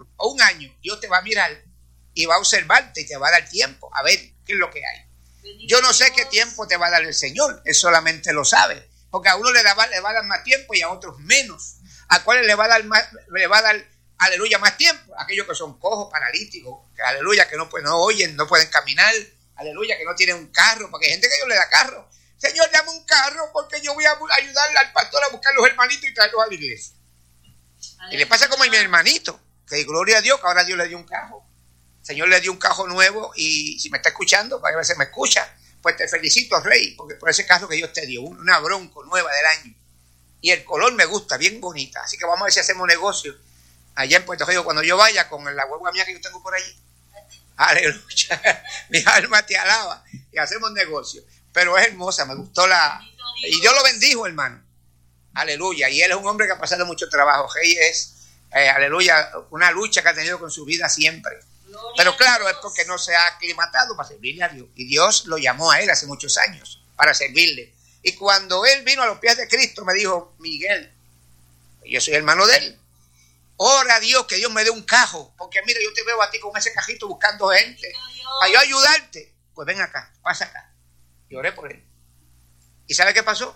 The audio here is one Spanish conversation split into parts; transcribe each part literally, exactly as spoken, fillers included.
otro, o un año, Dios te va a mirar y va a observarte y te va a dar tiempo a ver qué es lo que hay. Yo no sé qué tiempo te va a dar el Señor, Él solamente lo sabe, porque a uno le, da, le va a dar más tiempo y a otros menos. ¿A cuáles le va a dar más, le va a dar, aleluya, más tiempo? Aquellos que son cojos, paralíticos, que, aleluya, que no, pues, no oyen, no pueden caminar, aleluya, que no tienen un carro, porque hay gente que Dios le da carro. Señor, dame un carro porque yo voy a ayudarle al pastor a buscar los hermanitos y traerlos a la iglesia. Aleluya. Y le pasa como a mi hermanito, que gloria a Dios, que ahora Dios le dio un carro. El Señor le dio un carro nuevo y si me está escuchando, para que a veces me escucha, pues te felicito, Rey, porque por ese carro que Dios te dio, una Bronco nueva del año. Y el color me gusta, bien bonita. Así que vamos a ver si hacemos negocio allá en Puerto Rico cuando yo vaya con la hueva mía que yo tengo por allí. Aleluya. Mi alma te alaba. Y hacemos negocio. Pero es hermosa, me gustó la... Y Dios lo bendijo, hermano. Aleluya. Y él es un hombre que ha pasado mucho trabajo. Rey es, eh, aleluya, una lucha que ha tenido con su vida siempre. Pero claro, es porque no se ha aclimatado para servirle a Dios. Y Dios lo llamó a él hace muchos años para servirle. Y cuando él vino a los pies de Cristo, me dijo, Miguel, yo soy hermano de él, ora a Dios que Dios me dé un cajo, porque mira, yo te veo a ti con ese cajito buscando gente, para yo ayudarte. Pues ven acá, pasa acá. Y oré por él. ¿Y sabe qué pasó?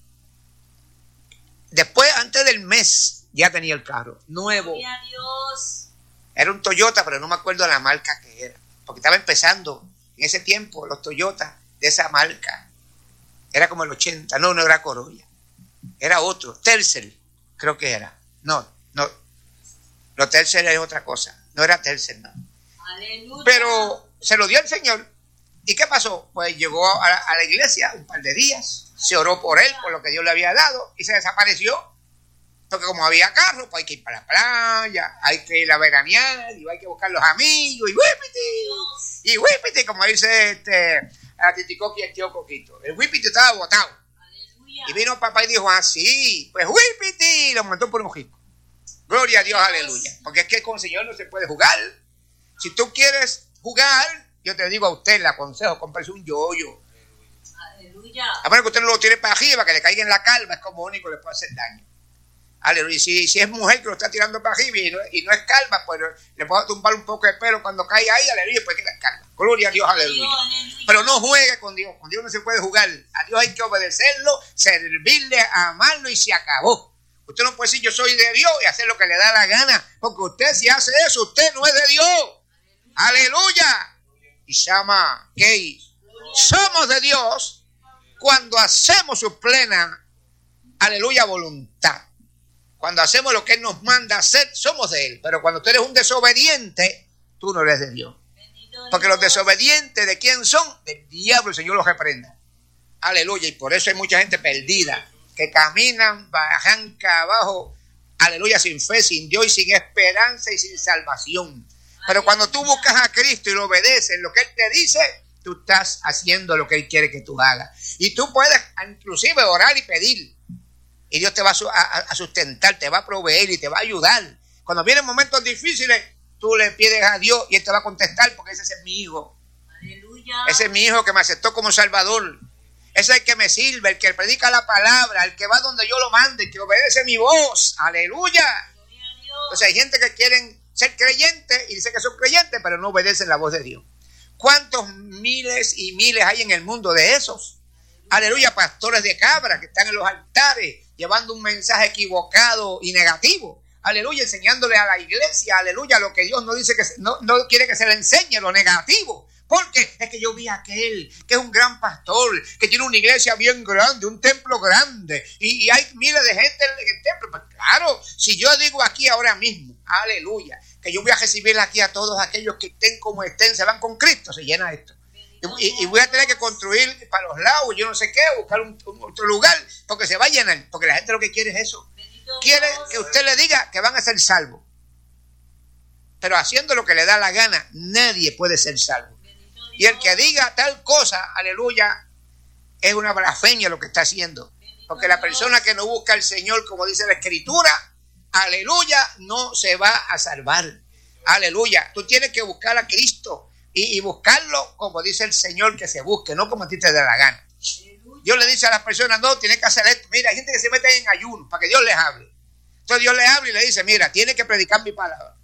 Después, antes del mes, ya tenía el carro, nuevo. Era un Toyota, pero no me acuerdo la marca que era, porque estaba empezando en ese tiempo los Toyota de esa marca. Era como el ochenta, no, no era Corolla, era otro, Tercel, creo que era. No, no, lo Tercel es otra cosa, no era Tercel, no. Aleluya. Pero se lo dio el Señor. ¿Y qué pasó? Pues llegó a la, a la iglesia un par de días, se oró por él, por lo que Dios le había dado, y se desapareció. Porque como había carro, pues hay que ir para la playa, hay que ir a veranear, y hay que buscar los amigos, y whippity, y whippity, como dice este... a Titicoqui y el tío Coquito. El whippity estaba botado. Aleluya. Y vino papá y dijo, ah, sí, pues whippity, y lo montó por un jico. Gloria a Dios, Dios, aleluya. Porque es que con el Señor no se puede jugar. Si tú quieres jugar, yo te digo a usted, le aconsejo, cómprese un yoyo. Aleluya. A menos que usted no lo tire para arriba, que le caiga en la calva, es como único le puede hacer daño. Aleluya. Y si, si es mujer que lo está tirando para arriba y no, y no es calva, pues le puedo tumbar un poco de pelo cuando cae ahí, aleluya, pues queda calva. Gloria a Dios, aleluya. aleluya. Pero no juegue con Dios. Con Dios no se puede jugar. A Dios hay que obedecerlo, servirle, amarlo y se acabó. Usted no puede decir yo soy de Dios y hacer lo que le da la gana. Porque usted si hace eso, usted no es de Dios. Aleluya. aleluya. Y se llama que somos de Dios cuando hacemos su plena, aleluya, voluntad. Cuando hacemos lo que Él nos manda hacer, somos de Él. Pero cuando tú eres un desobediente, tú no eres de Dios. Porque los desobedientes, ¿de quién son? Del diablo, el Señor los reprenda. Aleluya. Y por eso hay mucha gente perdida, que caminan bajanca abajo, aleluya, sin fe, sin Dios y sin esperanza y sin salvación. Pero cuando tú buscas a Cristo y lo obedeces, lo que Él te dice, tú estás haciendo lo que Él quiere que tú hagas. Y tú puedes inclusive orar y pedir. Y Dios te va a sustentar, te va a proveer y te va a ayudar. Cuando vienen momentos difíciles, tú le pides a Dios y Él te va a contestar porque ese es mi hijo. Aleluya. Ese es mi hijo que me aceptó como Salvador. Ese es el que me sirve, el que predica la palabra, el que va donde yo lo mande, el que obedece mi voz. Aleluya. Entonces hay gente que quieren ser creyentes y dice que son creyentes, pero no obedecen la voz de Dios. ¿Cuántos miles y miles hay en el mundo de esos? Aleluya, pastores de cabra que están en los altares llevando un mensaje equivocado y negativo. Aleluya, enseñándole a la iglesia, aleluya, lo que Dios no dice que se, no, no quiere que se le enseñe, lo negativo. Porque es que yo vi a aquel que es un gran pastor, que tiene una iglesia bien grande, un templo grande, y, y hay miles de gente en el templo. Pues claro, si yo digo aquí ahora mismo, aleluya, que yo voy a recibir aquí a todos aquellos que estén como estén, se van con Cristo, se llena esto. Y, y voy a tener que construir para los lados, yo no sé qué, buscar un, un, otro lugar, porque se va a llenar, porque la gente lo que quiere es eso. Quiere que usted le diga que van a ser salvos, pero haciendo lo que le da la gana, nadie puede ser salvo. Y el que diga tal cosa, aleluya, es una blasfemia lo que está haciendo, porque la persona que no busca al Señor, como dice la Escritura, aleluya, no se va a salvar. Aleluya, tú tienes que buscar a Cristo. Y, y buscarlo como dice el Señor que se busque, no como a ti te dé la gana. Dios le dice a las personas, no, tienes que hacer esto. Mira, hay gente que se mete en ayuno para que Dios les hable. Entonces Dios les habla y le dice, mira, tienes que predicar mi palabra.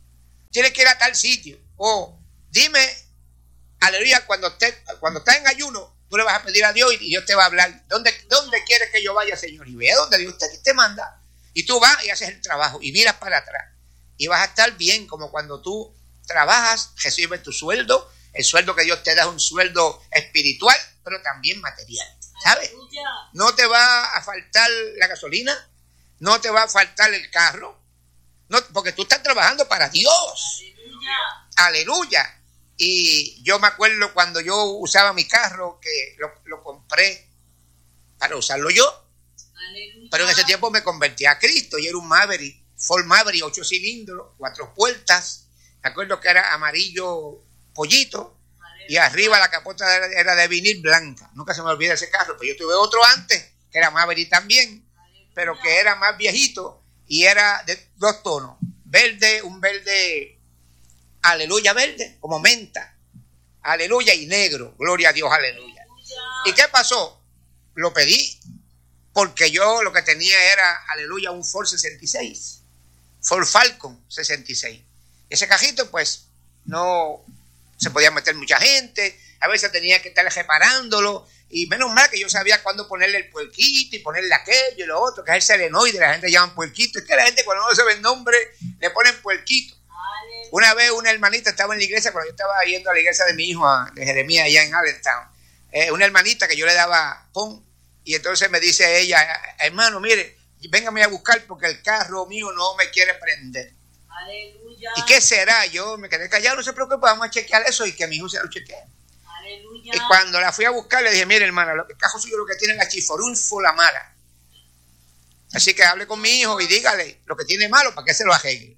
tienes que ir a tal sitio. O dime, aleluya, cuando, estés, cuando estás en ayuno, tú le vas a pedir a Dios y Dios te va a hablar. ¿Dónde, dónde quieres que yo vaya, Señor? Y ve a donde Dios te, te manda. Y tú vas y haces el trabajo y miras para atrás. Y vas a estar bien, como cuando tú trabajas, recibes tu sueldo. El sueldo que Dios te da es un sueldo espiritual, pero también material. ¿Sabes? No te va a faltar la gasolina, no te va a faltar el carro, no, porque tú estás trabajando para Dios. Aleluya. Aleluya. Y yo me acuerdo cuando yo usaba mi carro, que lo, lo compré para usarlo yo. Aleluya. Pero en ese tiempo me convertí a Cristo y era un Maverick, Ford Maverick, ocho cilindros, cuatro puertas. Me acuerdo que era amarillo pollito. Y arriba la capota era, era de vinil blanca. Nunca se me olvida ese carro. Pero yo tuve otro antes, que era Maverick también, pero que era más viejito y era de dos tonos. Verde, un verde, aleluya, verde, como menta. Aleluya, y negro. Gloria a Dios, aleluya. ¿Y qué pasó? Lo pedí porque yo lo que tenía era, aleluya, un Ford sesenta y seis. Ford Falcon sesenta y seis. Ese cajito, pues, no se podía meter mucha gente, a veces tenía que estar reparándolo, y menos mal que yo sabía cuándo ponerle el puerquito y ponerle aquello y lo otro, que es el selenoide, la gente llama puerquito. Es que la gente cuando no se ve el nombre le ponen puerquito. Vale. Una vez una hermanita estaba en la iglesia, cuando yo estaba yendo a la iglesia de mi hijo, de Jeremías, allá en Allentown, eh, una hermanita que yo le daba pon, y entonces me dice ella, hermano, mire, véngame a buscar porque el carro mío no me quiere prender. Aleluya. ¿Y qué será? Yo me quedé callado, no se preocupe, vamos a chequear eso, y que mi hijo se lo chequee. Aleluya. Y cuando la fui a buscar le dije, mire hermana, el cajo suyo lo que tiene es la chiforúnfula mala. Así que hable con mi hijo y dígale lo que tiene malo para que se lo arregle.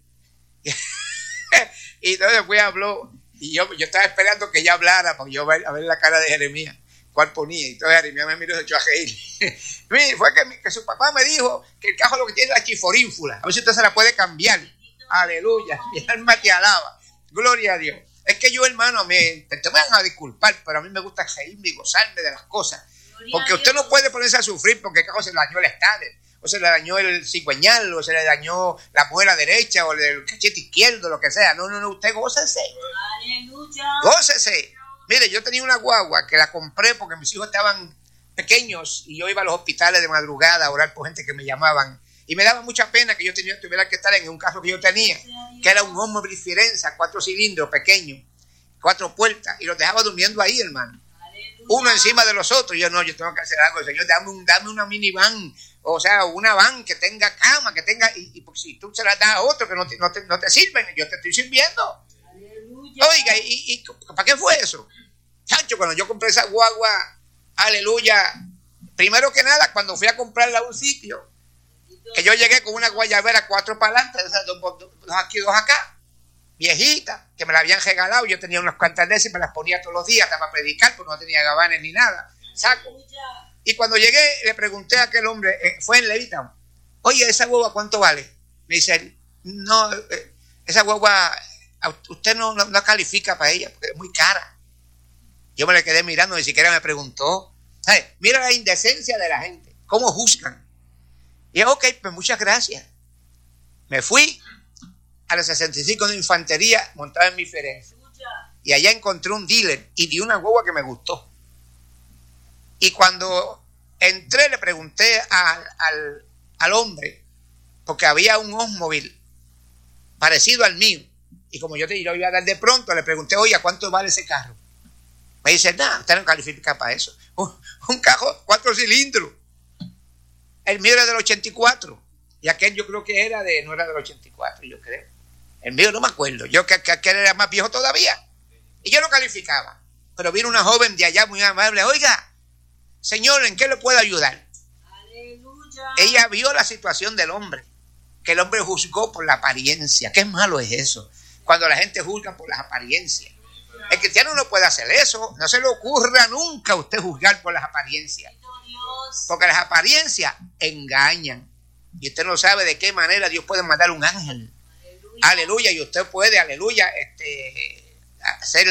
Y entonces fui y habló, y yo, yo estaba esperando que ella hablara para yo ver, a ver la cara de Jeremías, cuál ponía. Y entonces Jeremías me miró y se echó a reír. Mire, fue que, que su papá me dijo que el cajo lo que tiene es la chiforínfula. A ver si usted se la puede cambiar. Aleluya, mi alma te alaba. Gloria a Dios. Es que yo, hermano, me, te van a disculpar, pero a mí me gusta reírme y gozarme de las cosas. Porque usted no puede ponerse a sufrir porque el cajo se le dañó el estándar, o se le dañó el cigüeñal, o se le dañó la muela derecha, o el cachete izquierdo, lo que sea. No, no, no, usted gócese. Aleluya. Gócese. Mire, yo tenía una guagua que la compré porque mis hijos estaban pequeños y yo iba a los hospitales de madrugada a orar por gente que me llamaban. Y me daba mucha pena que yo tenía, tuviera que estar en un carro que yo tenía, que era un Oldsmobile Firenze, cuatro cilindros, pequeño, cuatro puertas, y los dejaba durmiendo ahí, hermano. Aleluya. Uno encima de los otros. Yo no, yo tengo que hacer algo, Señor, dame, un, dame una minivan, o sea, una van que tenga cama, que tenga, y, y pues, si tú se la das a otro que no te, no te, no te sirven, yo te estoy sirviendo. Aleluya. Oiga, ¿y, y para qué fue eso? Chacho, cuando yo compré esa guagua, aleluya, primero que nada, cuando fui a comprarla a un sitio, que yo llegué con una guayabera cuatro para adelante, dos, dos, dos aquí, dos acá, viejita, que me la habían regalado. Yo tenía unas cuantas de esas y me las ponía todos los días hasta para predicar, porque no tenía gabanes ni nada, saco. Y cuando llegué, le pregunté a aquel hombre, eh, fue en Levittown, oye, ¿esa guagua cuánto vale? Me dice, no, eh, esa guagua, usted no, no, no califica para ella, porque es muy cara. Yo me le quedé mirando, ni siquiera me preguntó. ¿Sabes? Mira la indecencia de la gente, cómo juzgan. Y yo, ok, pues muchas gracias. Me fui a la sesenta y cinco de infantería montada en mi Firenze. Y allá encontré un dealer y di una guagua que me gustó. Y cuando entré le pregunté al, al, al hombre, porque había un Oldsmobile parecido al mío. Y como yo te lo iba a dar de pronto, le pregunté, oye, ¿cuánto vale ese carro? Me dice, nada, usted no califica para eso. Un, un carro, cuatro cilindros. El mío era del ochenta y cuatro. Y aquel yo creo que era de, no era del ochenta y cuatro, yo creo. El mío no me acuerdo. Yo que, que aquel era más viejo todavía. Y yo no calificaba. Pero vino una joven de allá muy amable. Oiga, señor, ¿en qué le puedo ayudar? Aleluya. Ella vio la situación del hombre. Que el hombre juzgó por la apariencia. Qué malo es eso. Cuando la gente juzga por las apariencias. El cristiano no puede hacer eso. No se le ocurra nunca a usted juzgar por las apariencias. Porque las apariencias engañan. Y usted no sabe de qué manera Dios puede mandar un ángel. Aleluya. Aleluya. Y usted puede, aleluya, este, hacer,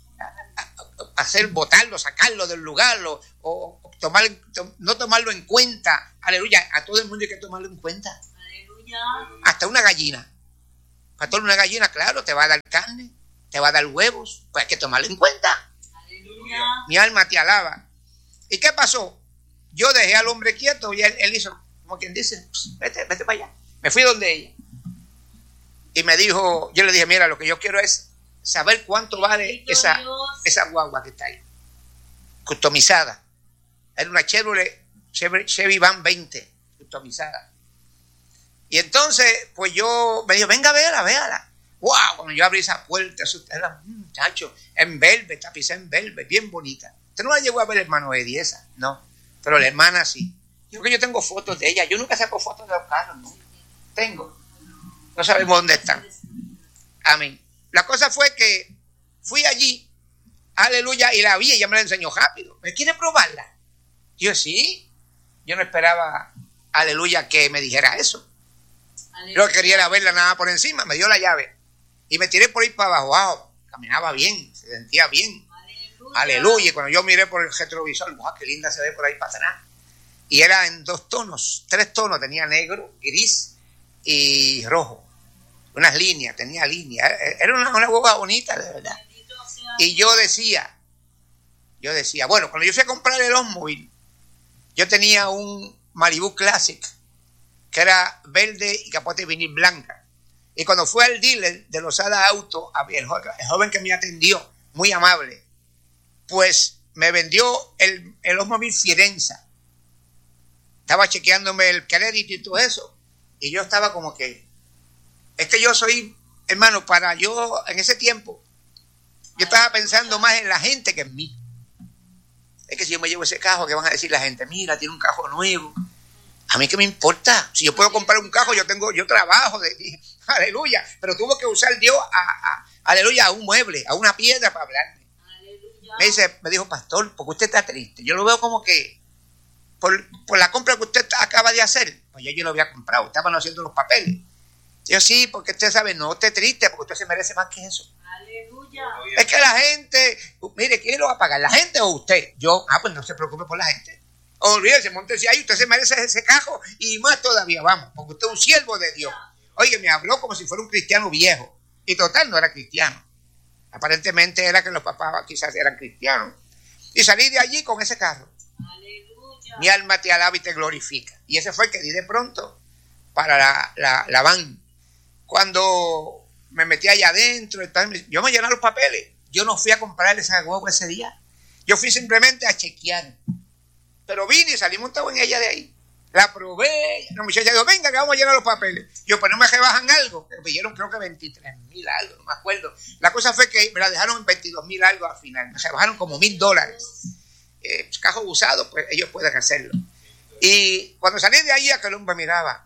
hacer botarlo, sacarlo del lugar, o, o tomar, no tomarlo en cuenta. Aleluya. A todo el mundo hay que tomarlo en cuenta. Aleluya. Hasta una gallina. Pastor, una gallina, claro, te va a dar carne, te va a dar huevos, pues hay que tomarlo en cuenta. Aleluya. Mi alma te alaba. ¿Y qué pasó? Yo dejé al hombre quieto y él, él hizo, como quien dice, vete, vete para allá. Me fui donde ella. Y me dijo, yo le dije, mira, lo que yo quiero es saber cuánto vale esa, esa guagua que está ahí. Customizada. Era una Chevrolet, Chevy, Chevy Van veinte, customizada. Y entonces, pues yo me dijo, venga a verla, véala. ¡Wow! Cuando yo abrí esa puerta, eso era, muchacho, en velvet, tapizada en velvet, bien bonita. Usted no la llegó a ver, hermano Eddie, esa, no. Pero la hermana sí. Yo que yo tengo fotos de ella. Yo nunca saco fotos de los carros, no. Tengo. No sabemos dónde están. Amén. La cosa fue que fui allí, aleluya, y la vi, y ella me la enseñó rápido. ¿Me quiere probarla? Yo sí. Yo no esperaba, aleluya, que me dijera eso. Aleluya. Yo quería era verla nada por encima, me dio la llave. Y me tiré por ahí para abajo. Wow, caminaba bien, se sentía bien. Aleluya. Aleluya. Y cuando yo miré por el retrovisor, wow, qué linda se ve por ahí para atrás. Y era en dos tonos, tres tonos, tenía negro, gris y rojo. Unas líneas, tenía líneas. Era una, una hueva bonita, de verdad. Y yo decía, yo decía, bueno, cuando yo fui a comprar el Oldsmobile, yo tenía un Malibu Classic, que era verde y capote de vinil blanca. Y cuando fui al dealer de Lozada Auto, el joven que me atendió, muy amable, pues me vendió el, el Oldsmobile Fierenza. Estaba chequeándome el crédito y todo eso. Y yo estaba como que, es que yo soy, hermano, para yo, en ese tiempo, yo estaba pensando más en la gente que en mí. Es que si yo me llevo ese carro, ¿qué van a decir la gente? Mira, tiene un carro nuevo. A mí qué me importa. Si yo puedo comprar un carro, yo tengo, yo trabajo, de, y, aleluya. Pero tuvo que usar Dios a, a, aleluya, a un mueble, a una piedra para hablarme. Aleluya. Me dice, me dijo, pastor, porque usted está triste. Yo lo veo como que por, por la compra que usted acaba de hacer, pues ya yo lo había comprado, estaban haciendo los papeles. Yo sí, porque usted sabe, no esté triste, porque usted se merece más que eso. Aleluya. Es que la gente, mire, ¿quién lo va a pagar? ¿La gente o usted? Yo, ah, pues no se preocupe por la gente. Olvídese, montese ahí, usted se merece ese cajo y más todavía, vamos, porque usted es un siervo de Dios. Oye, me habló como si fuera un cristiano viejo. Y total, no era cristiano. Aparentemente era que los papás quizás eran cristianos. Y salí de allí con ese carro. Aleluya. Mi alma te alaba y te glorifica. Y ese fue el que di de pronto para la, la, la van. Cuando me metí allá adentro, yo me llené los papeles. Yo no fui a comprar esa guagua ese día. Yo fui simplemente a chequear. Pero vine y salí montado en ella de ahí. La probé. La muchacha dijo, venga que vamos a llenar los papeles. Yo, pues no me rebajan algo. Me pidieron creo que veintitrés mil algo, no me acuerdo. La cosa fue que me la dejaron en veintidós mil algo al final. Me rebajaron como mil dólares. Eh, cajos usados, pues ellos pueden hacerlo. Y cuando salí de ahí, aquel hombre miraba.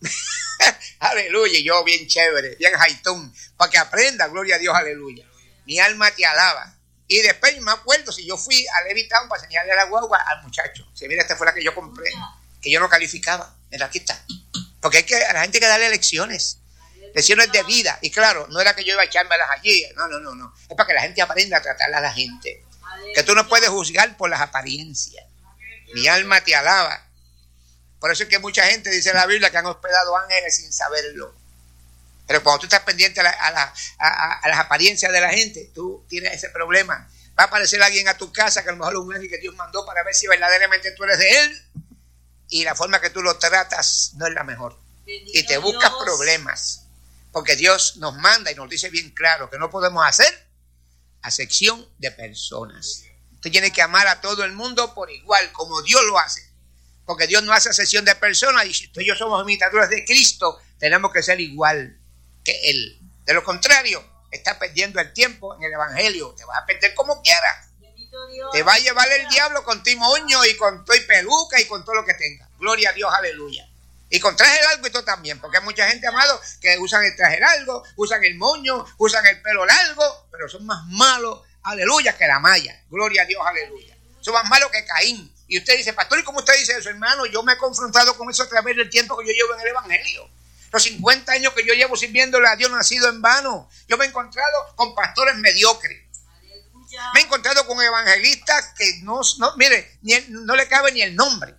Aleluya, y yo bien chévere, bien jaitón, para que aprenda, gloria a Dios, aleluya. Mi alma te alaba. Y después me acuerdo si yo fui a Levittown para enseñarle a la guagua al muchacho. Si mira, esta fue la que yo compré, que yo no calificaba. Mira, aquí está. Porque hay que, a la gente hay que darle lecciones. Lecciones de vida. Y claro, no era que yo iba a echármelas allí. No, no, no, no. Es para que la gente aprenda a tratar a la gente. Que tú no puedes juzgar por las apariencias. Mi alma te alaba. Por eso es que mucha gente dice en la Biblia que han hospedado ángeles sin saberlo. Pero cuando tú estás pendiente a, la, a, la, a, a las apariencias de la gente, tú tienes ese problema. Va a aparecer alguien a tu casa que a lo mejor es un ángel que Dios mandó para ver si verdaderamente tú eres de él. Y la forma que tú lo tratas no es la mejor. Bendito y te buscas Dios. Problemas. Porque Dios nos manda y nos dice bien claro que no podemos hacer acepción de personas. Usted tiene que amar a todo el mundo por igual, como Dios lo hace. Porque Dios no hace acepción de personas y si usted y yo somos imitadores de Cristo, tenemos que ser igual que Él. De lo contrario, estás perdiendo el tiempo en el Evangelio. Te vas a perder como quieras. Te va a llevar el diablo con timoño y con todo y peluca y con todo lo que tenga. Gloria a Dios, aleluya. Y con traje largo y todo también, porque hay mucha gente, amado, que usan el traje largo, usan el moño, usan el pelo largo, pero son más malos, aleluya, que la malla. Gloria a Dios, aleluya. Son más malos que Caín. Y usted dice, pastor, ¿y cómo usted dice eso, hermano? Yo me he confrontado con eso a través del tiempo que yo llevo en el Evangelio. Los cincuenta años que yo llevo sirviéndole a Dios no ha sido en vano. Yo me he encontrado con pastores mediocres. Aleluya. Me he encontrado con evangelistas que no, no mire, ni el, no le cabe ni el nombre.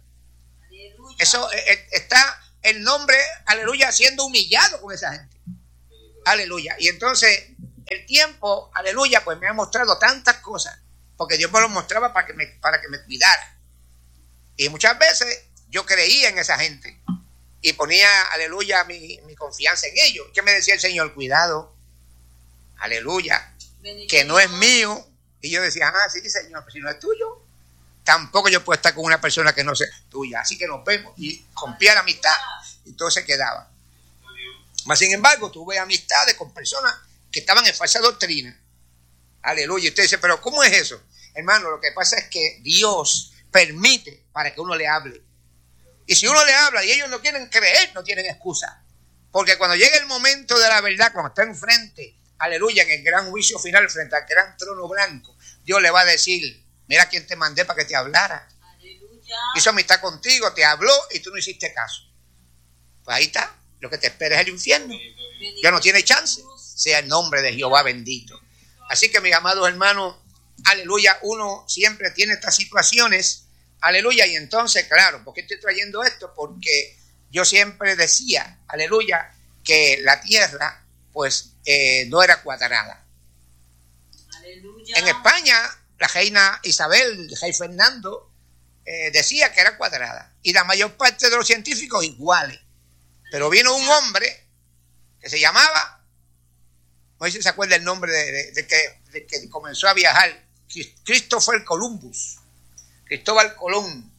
Aleluya. Eso eh, está el nombre, aleluya, siendo humillado con esa gente. Aleluya. Y entonces el tiempo, aleluya, pues me ha mostrado tantas cosas, porque Dios me lo mostraba para que me, para que me cuidara. Y muchas veces yo creía en esa gente y ponía, aleluya, mi, mi confianza en ellos. ¿Qué me decía el Señor? Cuidado, aleluya, que no es mío. Y yo decía, ah, sí, Señor, pero si no es tuyo, tampoco yo puedo estar con una persona que no sea tuya. Así que nos vemos. Y rompía la amistad y todo se quedaba. Mas, sin embargo, tuve amistades con personas que estaban en falsa doctrina. Aleluya. Y usted dice, pero ¿cómo es eso? Hermano, lo que pasa es que Dios permite para que uno le hable. Y si uno le habla y ellos no quieren creer, no tienen excusa. Porque cuando llegue el momento de la verdad, cuando está enfrente, aleluya, en el gran juicio final, frente al gran trono blanco, Dios le va a decir, mira quién te mandé para que te hablara. Aleluya. Hizo amistad contigo, te habló y tú no hiciste caso. Pues ahí está. Lo que te espera es el infierno. Ya no tiene chance. Sea el nombre de Jehová bendito. Así que, mis amados hermanos, aleluya, uno siempre tiene estas situaciones. Aleluya. Y entonces, claro, ¿por qué estoy trayendo esto? Porque yo siempre decía, aleluya, que la tierra, pues, eh, no era cuadrada. Aleluya. En España, la reina Isabel, el rey Fernando, eh, decía que era cuadrada. Y la mayor parte de los científicos iguales. Pero vino un hombre que se llamaba, no sé si se acuerda el nombre de, de, de, que, de que comenzó a viajar, Christopher Columbus, Cristóbal Colón.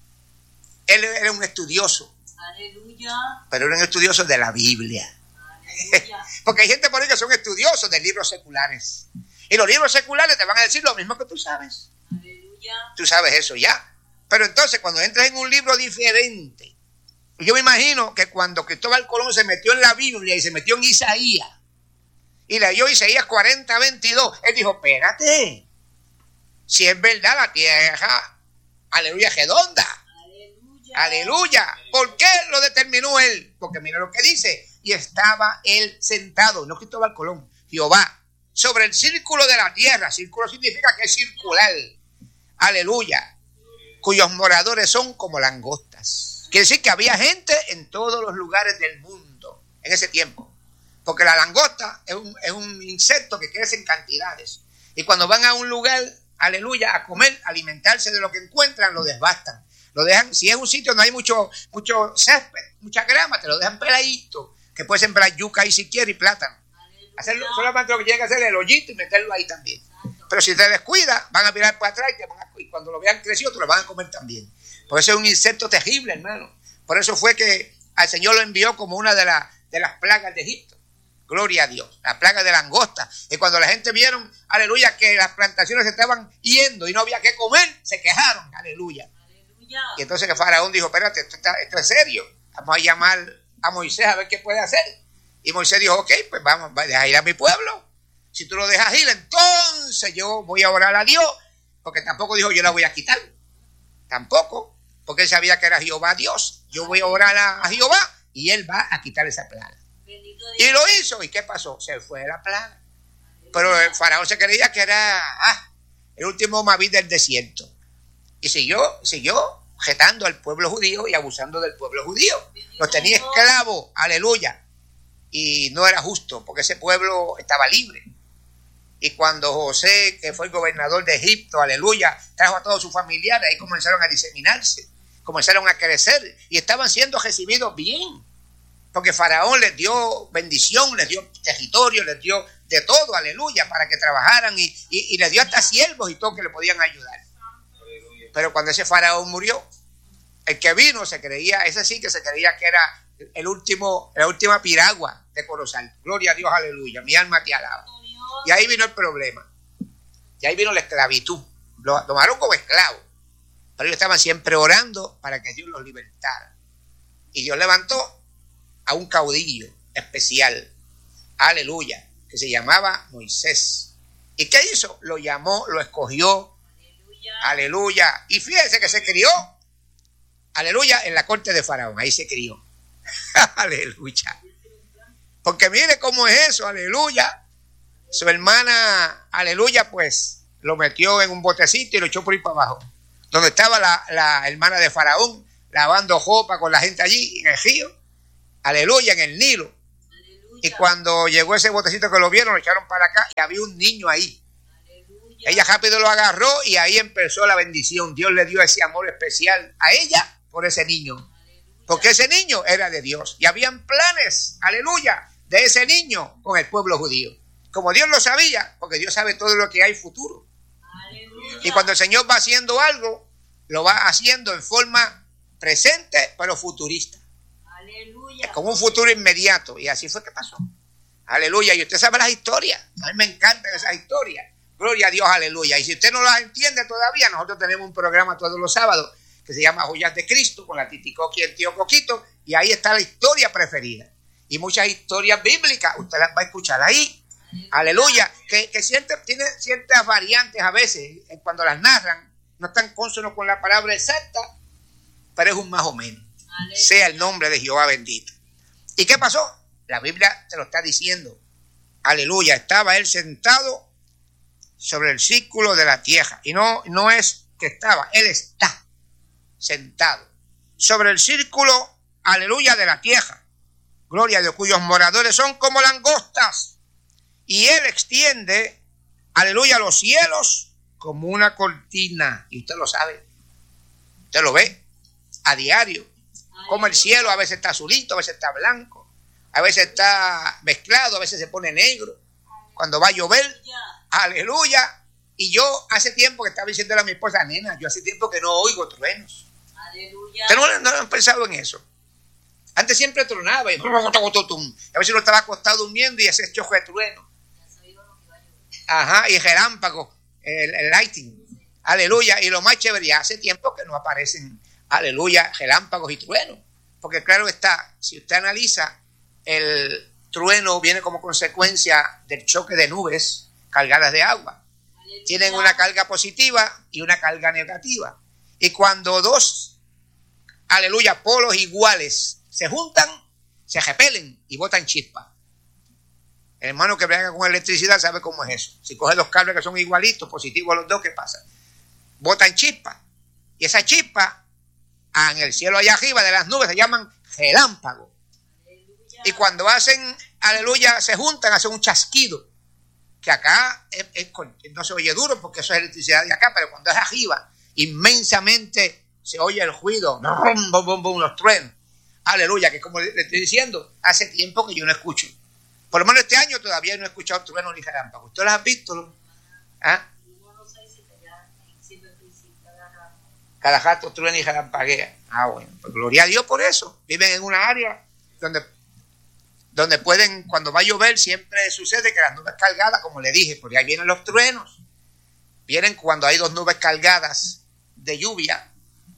Él era un estudioso. Aleluya. Pero era un estudioso de la Biblia. Porque hay gente por ahí que son estudiosos de libros seculares. Y los libros seculares te van a decir lo mismo que tú sabes. Aleluya. Tú sabes eso ya. Pero entonces cuando entras en un libro diferente, yo me imagino que cuando Cristóbal Colón se metió en la Biblia y se metió en Isaías y leyó Isaías cuarenta, veintidós, él dijo, espérate, si es verdad la tierra, aleluya, redonda, aleluya, aleluya. ¿Por qué lo determinó él? Porque mira lo que dice, y estaba él sentado, no Cristóbal Colón, Jehová, sobre el círculo de la tierra. Círculo significa que es circular, aleluya, cuyos moradores son como langostas. Quiere decir que había gente en todos los lugares del mundo en ese tiempo. Porque la langosta es un, es un insecto que crece en cantidades. Y cuando van a un lugar, aleluya, a comer, a alimentarse de lo que encuentran, lo desbastan. Lo dejan, si es un sitio donde hay mucho, mucho césped, mucha grama, te lo dejan peladito. Que puedes sembrar yuca ahí si quieres y plátano. Hacerlo, solamente lo que tienen que hacer es el hoyito y meterlo ahí también. Pero si te descuidas, van a mirar para atrás y, te van a, y cuando lo vean crecido, te lo van a comer también. Por eso es un insecto terrible, hermano. Por eso fue que al Señor lo envió como una de, la, de las plagas de Egipto. Gloria a Dios. La plaga de langosta. Y cuando la gente vieron, aleluya, que las plantaciones se estaban yendo y no había que comer, se quejaron. Aleluya. Aleluya. Y entonces el faraón dijo, espérate, esto, está, esto es serio. Vamos a llamar a Moisés a ver qué puede hacer. Y Moisés dijo, ok, pues vamos, deja ir a mi pueblo. Si tú lo dejas ir, entonces yo voy a orar a Dios. Porque tampoco dijo, yo la voy a quitar. Tampoco. Porque él sabía que era Jehová Dios. Yo voy a orar a Jehová y él va a quitar esa plaga. Y lo hizo. ¿Y qué pasó? Se fue la plaga. Pero el faraón se creía que era ah, el último Maví del desierto. Y siguió, siguió jetando al pueblo judío y abusando del pueblo judío. Los tenía esclavos. Aleluya. Y no era justo porque ese pueblo estaba libre. Y cuando José, que fue el gobernador de Egipto, aleluya, trajo a todos sus familiares, ahí comenzaron a diseminarse. Comenzaron a crecer y estaban siendo recibidos bien, porque Faraón les dio bendición, les dio territorio, les dio de todo, aleluya, para que trabajaran y, y, y les dio hasta siervos y todo que le podían ayudar. Aleluya. Pero cuando ese Faraón murió, el que vino se creía, ese sí que se creía que era el último, la última piragua de Corozal. Gloria a Dios, aleluya, mi alma te alaba. Y ahí vino el problema, y ahí vino la esclavitud, lo tomaron como esclavos. Pero ellos estaban siempre orando para que Dios los libertara. Y Dios levantó a un caudillo especial, aleluya, que se llamaba Moisés. ¿Y qué hizo? Lo llamó, lo escogió, aleluya, aleluya. Y fíjense que se crió, aleluya, en la corte de Faraón. Ahí se crió, aleluya. Porque mire cómo es eso, aleluya. Su hermana, aleluya, pues lo metió en un botecito y lo echó por ahí para abajo. Donde estaba la, la hermana de Faraón, lavando ropa con la gente allí en el río, aleluya, en el Nilo. Y cuando llegó ese botecito que lo vieron, lo echaron para acá y había un niño ahí. Aleluya. Ella rápido lo agarró y ahí empezó la bendición. Dios le dio ese amor especial a ella por ese niño. Aleluya. Porque ese niño era de Dios. Y habían planes, aleluya, de ese niño con el pueblo judío. Como Dios lo sabía, porque Dios sabe todo lo que hay futuro. Aleluya. Y cuando el Señor va haciendo algo, lo va haciendo en forma presente, pero futurista. Aleluya. Como un futuro inmediato. Y así fue que pasó. Aleluya. Y usted sabe las historias. A mí me encantan esas historias. Gloria a Dios, aleluya. Y si usted no las entiende todavía, nosotros tenemos un programa todos los sábados que se llama Joyas de Cristo con la Titicoqui y el tío Coquito. Y ahí está la historia preferida. Y muchas historias bíblicas. Usted las va a escuchar ahí. Aleluya. Que, que siente, tiene ciertas variantes a veces. Cuando las narran, no están consonos con la palabra exacta, pero es un más o menos. Aleluya. Sea el nombre de Jehová bendito. ¿Y qué pasó? La Biblia te lo está diciendo. Aleluya. Estaba él sentado sobre el círculo de la tierra. Y no, no es que estaba, él está sentado sobre el círculo, aleluya, de la tierra. Gloria a Dios, cuyos moradores son como langostas. Y él extiende, aleluya, los cielos como una cortina. Y usted lo sabe. Usted lo ve a diario. Como el cielo a veces está azulito, a veces está blanco, a veces está mezclado, a veces se pone negro. Cuando va a llover, aleluya. Y yo hace tiempo que estaba diciéndole a mi esposa, nena, yo hace tiempo que no oigo truenos. Aleluya. ¿Ustedes no, no han pensado en eso? Antes siempre tronaba y a veces uno estaba acostado durmiendo y ese choque de trueno. Ajá, y relámpago, el, el lighting. Aleluya. Y lo más chévere, ya hace tiempo que no aparecen, aleluya, relámpagos y truenos. Porque claro está, si usted analiza, el trueno viene como consecuencia del choque de nubes cargadas de agua. Aleluya. Tienen una carga positiva y una carga negativa. Y cuando dos, aleluya, polos iguales se juntan, se repelen y botan chispas. El hermano que brega con electricidad sabe cómo es eso. Si coge dos cables que son igualitos, positivos los dos, ¿qué pasa? Botan chispas. Y esas chispas en el cielo allá arriba de las nubes se llaman relámpagos. Aleluya. Y cuando hacen, aleluya, se juntan, hacen un chasquido. Que acá es, es, no se oye duro porque eso es electricidad de acá, pero cuando es arriba, inmensamente se oye el ruido, bum, bum, bum, bum, los truenos. Aleluya, que como le estoy diciendo, hace tiempo que yo no escucho. Por lo menos este año todavía no he escuchado truenos ni relámpagos. ¿Usted los has visto? ¿Ah? Cada rato truena y relampaguea. Ah, bueno, pues gloria a Dios por eso. Viven en una área donde, donde pueden, cuando va a llover, siempre sucede que las nubes cargadas, como le dije, porque ahí vienen los truenos. Vienen cuando hay dos nubes cargadas de lluvia,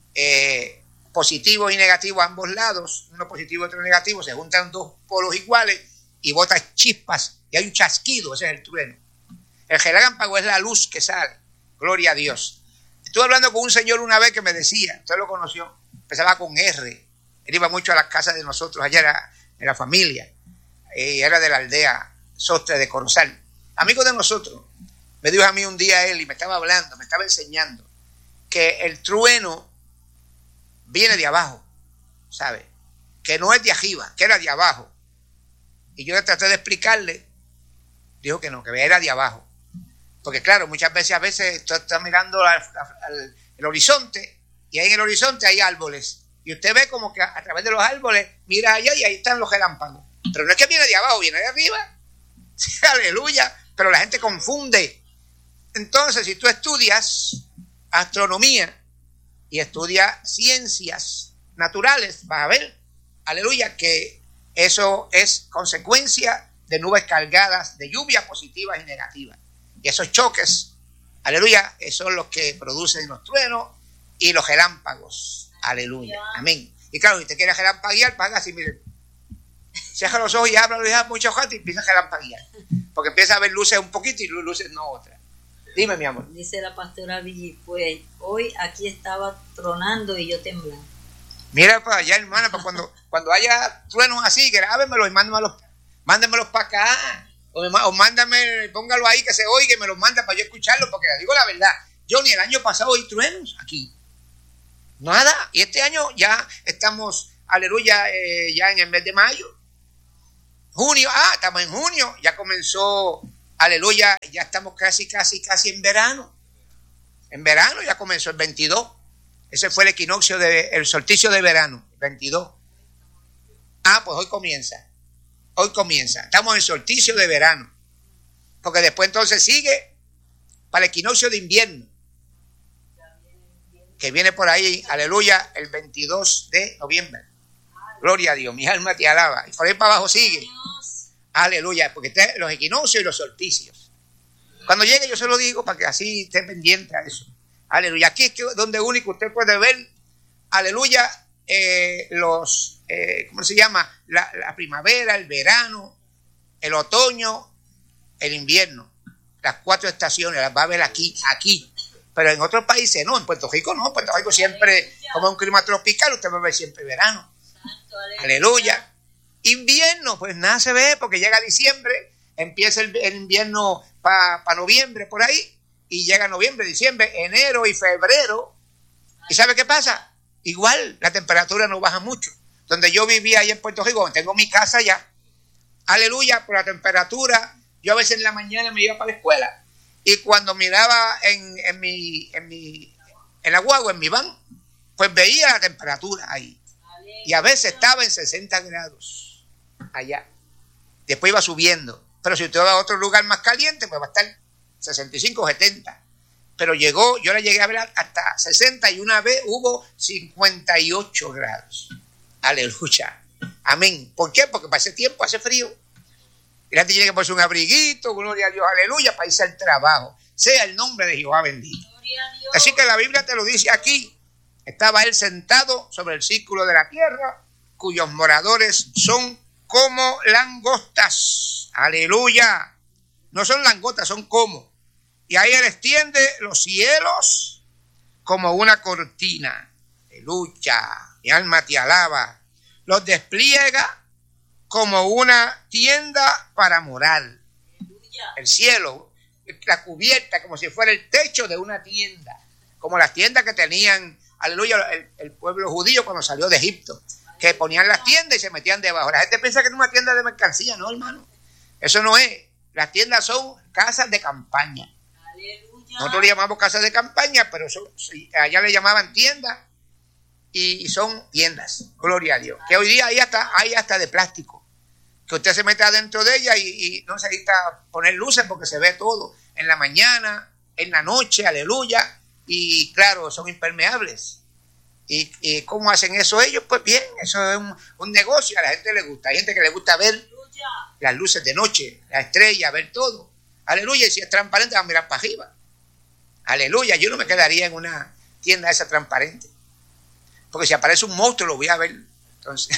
eh, positivos y negativos a ambos lados, uno positivo y otro negativo, se juntan dos polos iguales y botan chispas y hay un chasquido, ese es el trueno. El relámpago es la luz que sale. Gloria a Dios. Estuve hablando con un señor una vez que me decía, usted lo conoció, empezaba con R, él iba mucho a las casas de nosotros, allá era de la familia, y era de la aldea Sostre de Corozal, amigo de nosotros. Me dijo a mí un día él y me estaba hablando, me estaba enseñando que el trueno viene de abajo, ¿sabe? Que no es de arriba, que era de abajo. Y yo le traté de explicarle, dijo que no, que era de abajo. Porque claro, muchas veces a veces tú estás mirando al, al el horizonte y ahí en el horizonte hay árboles. Y usted ve como que a, a través de los árboles, mira allá y ahí están los relámpagos. Pero no es que viene de abajo, viene de arriba. Aleluya. Pero la gente confunde. Entonces, si tú estudias astronomía y estudias ciencias naturales, vas a ver, aleluya, que eso es consecuencia de nubes cargadas de lluvia positivas y negativas. Y esos choques, aleluya, son los que producen los truenos y los relámpagos. Aleluya. Amén. Y claro, si te quieres relampaguear, paga así, miren. Cierra los ojos y habla, lo deja mucho rato y empieza a relampaguear. Porque empieza a ver luces un poquito y luces no otras. Dime, mi amor. Dice la pastora Villi, pues hoy aquí estaba tronando y yo temblando. Mira para allá, hermana, para cuando, cuando haya truenos así, grábenmelos y mándenmelos, mándenmelos para acá. O, me, o mándame, póngalo ahí que se oiga y me lo manda para yo escucharlo, porque le digo la verdad, yo ni el año pasado oí truenos aquí. Nada. Y este año ya estamos, aleluya, eh, ya en el mes de mayo. junio, ah, estamos en junio, ya comenzó, aleluya, ya estamos casi, casi, casi en verano. En verano ya comenzó el veintidós. Ese fue el equinoccio, de, el solsticio de verano, veintidós. Ah, pues hoy comienza. Hoy comienza. Estamos en el solsticio de verano. Porque después entonces sigue para el equinoccio de invierno. Que viene por ahí, aleluya, el veintidós de noviembre. Gloria a Dios, mi alma te alaba. Y por ahí para abajo sigue. Aleluya, porque está los equinoccios y los solsticios. Cuando llegue yo se lo digo para que así esté pendiente a eso. Aleluya, aquí es que, donde único usted puede ver, aleluya, eh, los, eh, ¿cómo se llama? La, la primavera, el verano, el otoño, el invierno. Las cuatro estaciones las va a ver aquí, aquí. Pero en otros países no, en Puerto Rico no. En Puerto Rico siempre, como es un clima tropical, usted va a ver siempre verano. Aleluya. Invierno, pues nada se ve porque llega diciembre, empieza el, el invierno para pa noviembre por ahí, y llega noviembre, diciembre, enero y febrero. ¿Y sabe qué pasa? Igual la temperatura no baja mucho. Donde yo vivía ahí en Puerto Rico, tengo mi casa allá, aleluya, por la temperatura, yo a veces en la mañana me iba para la escuela, y cuando miraba en, en mi, en mi, en la guagua, en mi van, pues veía la temperatura ahí. Y a veces estaba en sesenta grados allá. Después iba subiendo. Pero si usted va a otro lugar más caliente, pues va a estar sesenta y cinco, setenta. Pero llegó, yo la llegué a ver hasta sesenta y una vez hubo cincuenta y ocho grados. Aleluya. Amén. ¿Por qué? Porque para ese tiempo hace frío. Y la gente tiene que ponerse un abriguito, gloria a Dios, aleluya, para irse al trabajo. Sea el nombre de Jehová bendito. Así que la Biblia te lo dice aquí. Estaba él sentado sobre el círculo de la tierra, cuyos moradores son como langostas. Aleluya. No son langostas, son como. Y ahí él extiende los cielos como una cortina. Aleluya. Mi alma te alaba. Los despliega como una tienda para morar. Aleluya. El cielo, la cubierta, como si fuera el techo de una tienda. Como las tiendas que tenían, aleluya, el, el pueblo judío cuando salió de Egipto, que ponían las tiendas y se metían debajo. La gente piensa que es una tienda de mercancía, no, hermano. Eso no es. Las tiendas son casas de campaña. Aleluya. Nosotros le llamamos casas de campaña, pero son, allá le llamaban tiendas y son tiendas. Gloria a Dios. Que hoy día hay hasta, hay hasta de plástico. Que usted se mete adentro de ella y, y no necesita poner luces porque se ve todo. En la mañana, en la noche, aleluya. Y claro, son impermeables. ¿Y, y cómo hacen eso ellos? Pues bien, eso es un, un negocio, a la gente le gusta. Hay gente que le gusta ver aleluya, las luces de noche, la estrella, ver todo. Aleluya, y si es transparente, va a mirar para arriba. Aleluya, yo no me quedaría en una tienda esa transparente. Porque si aparece un monstruo, lo voy a ver. Entonces,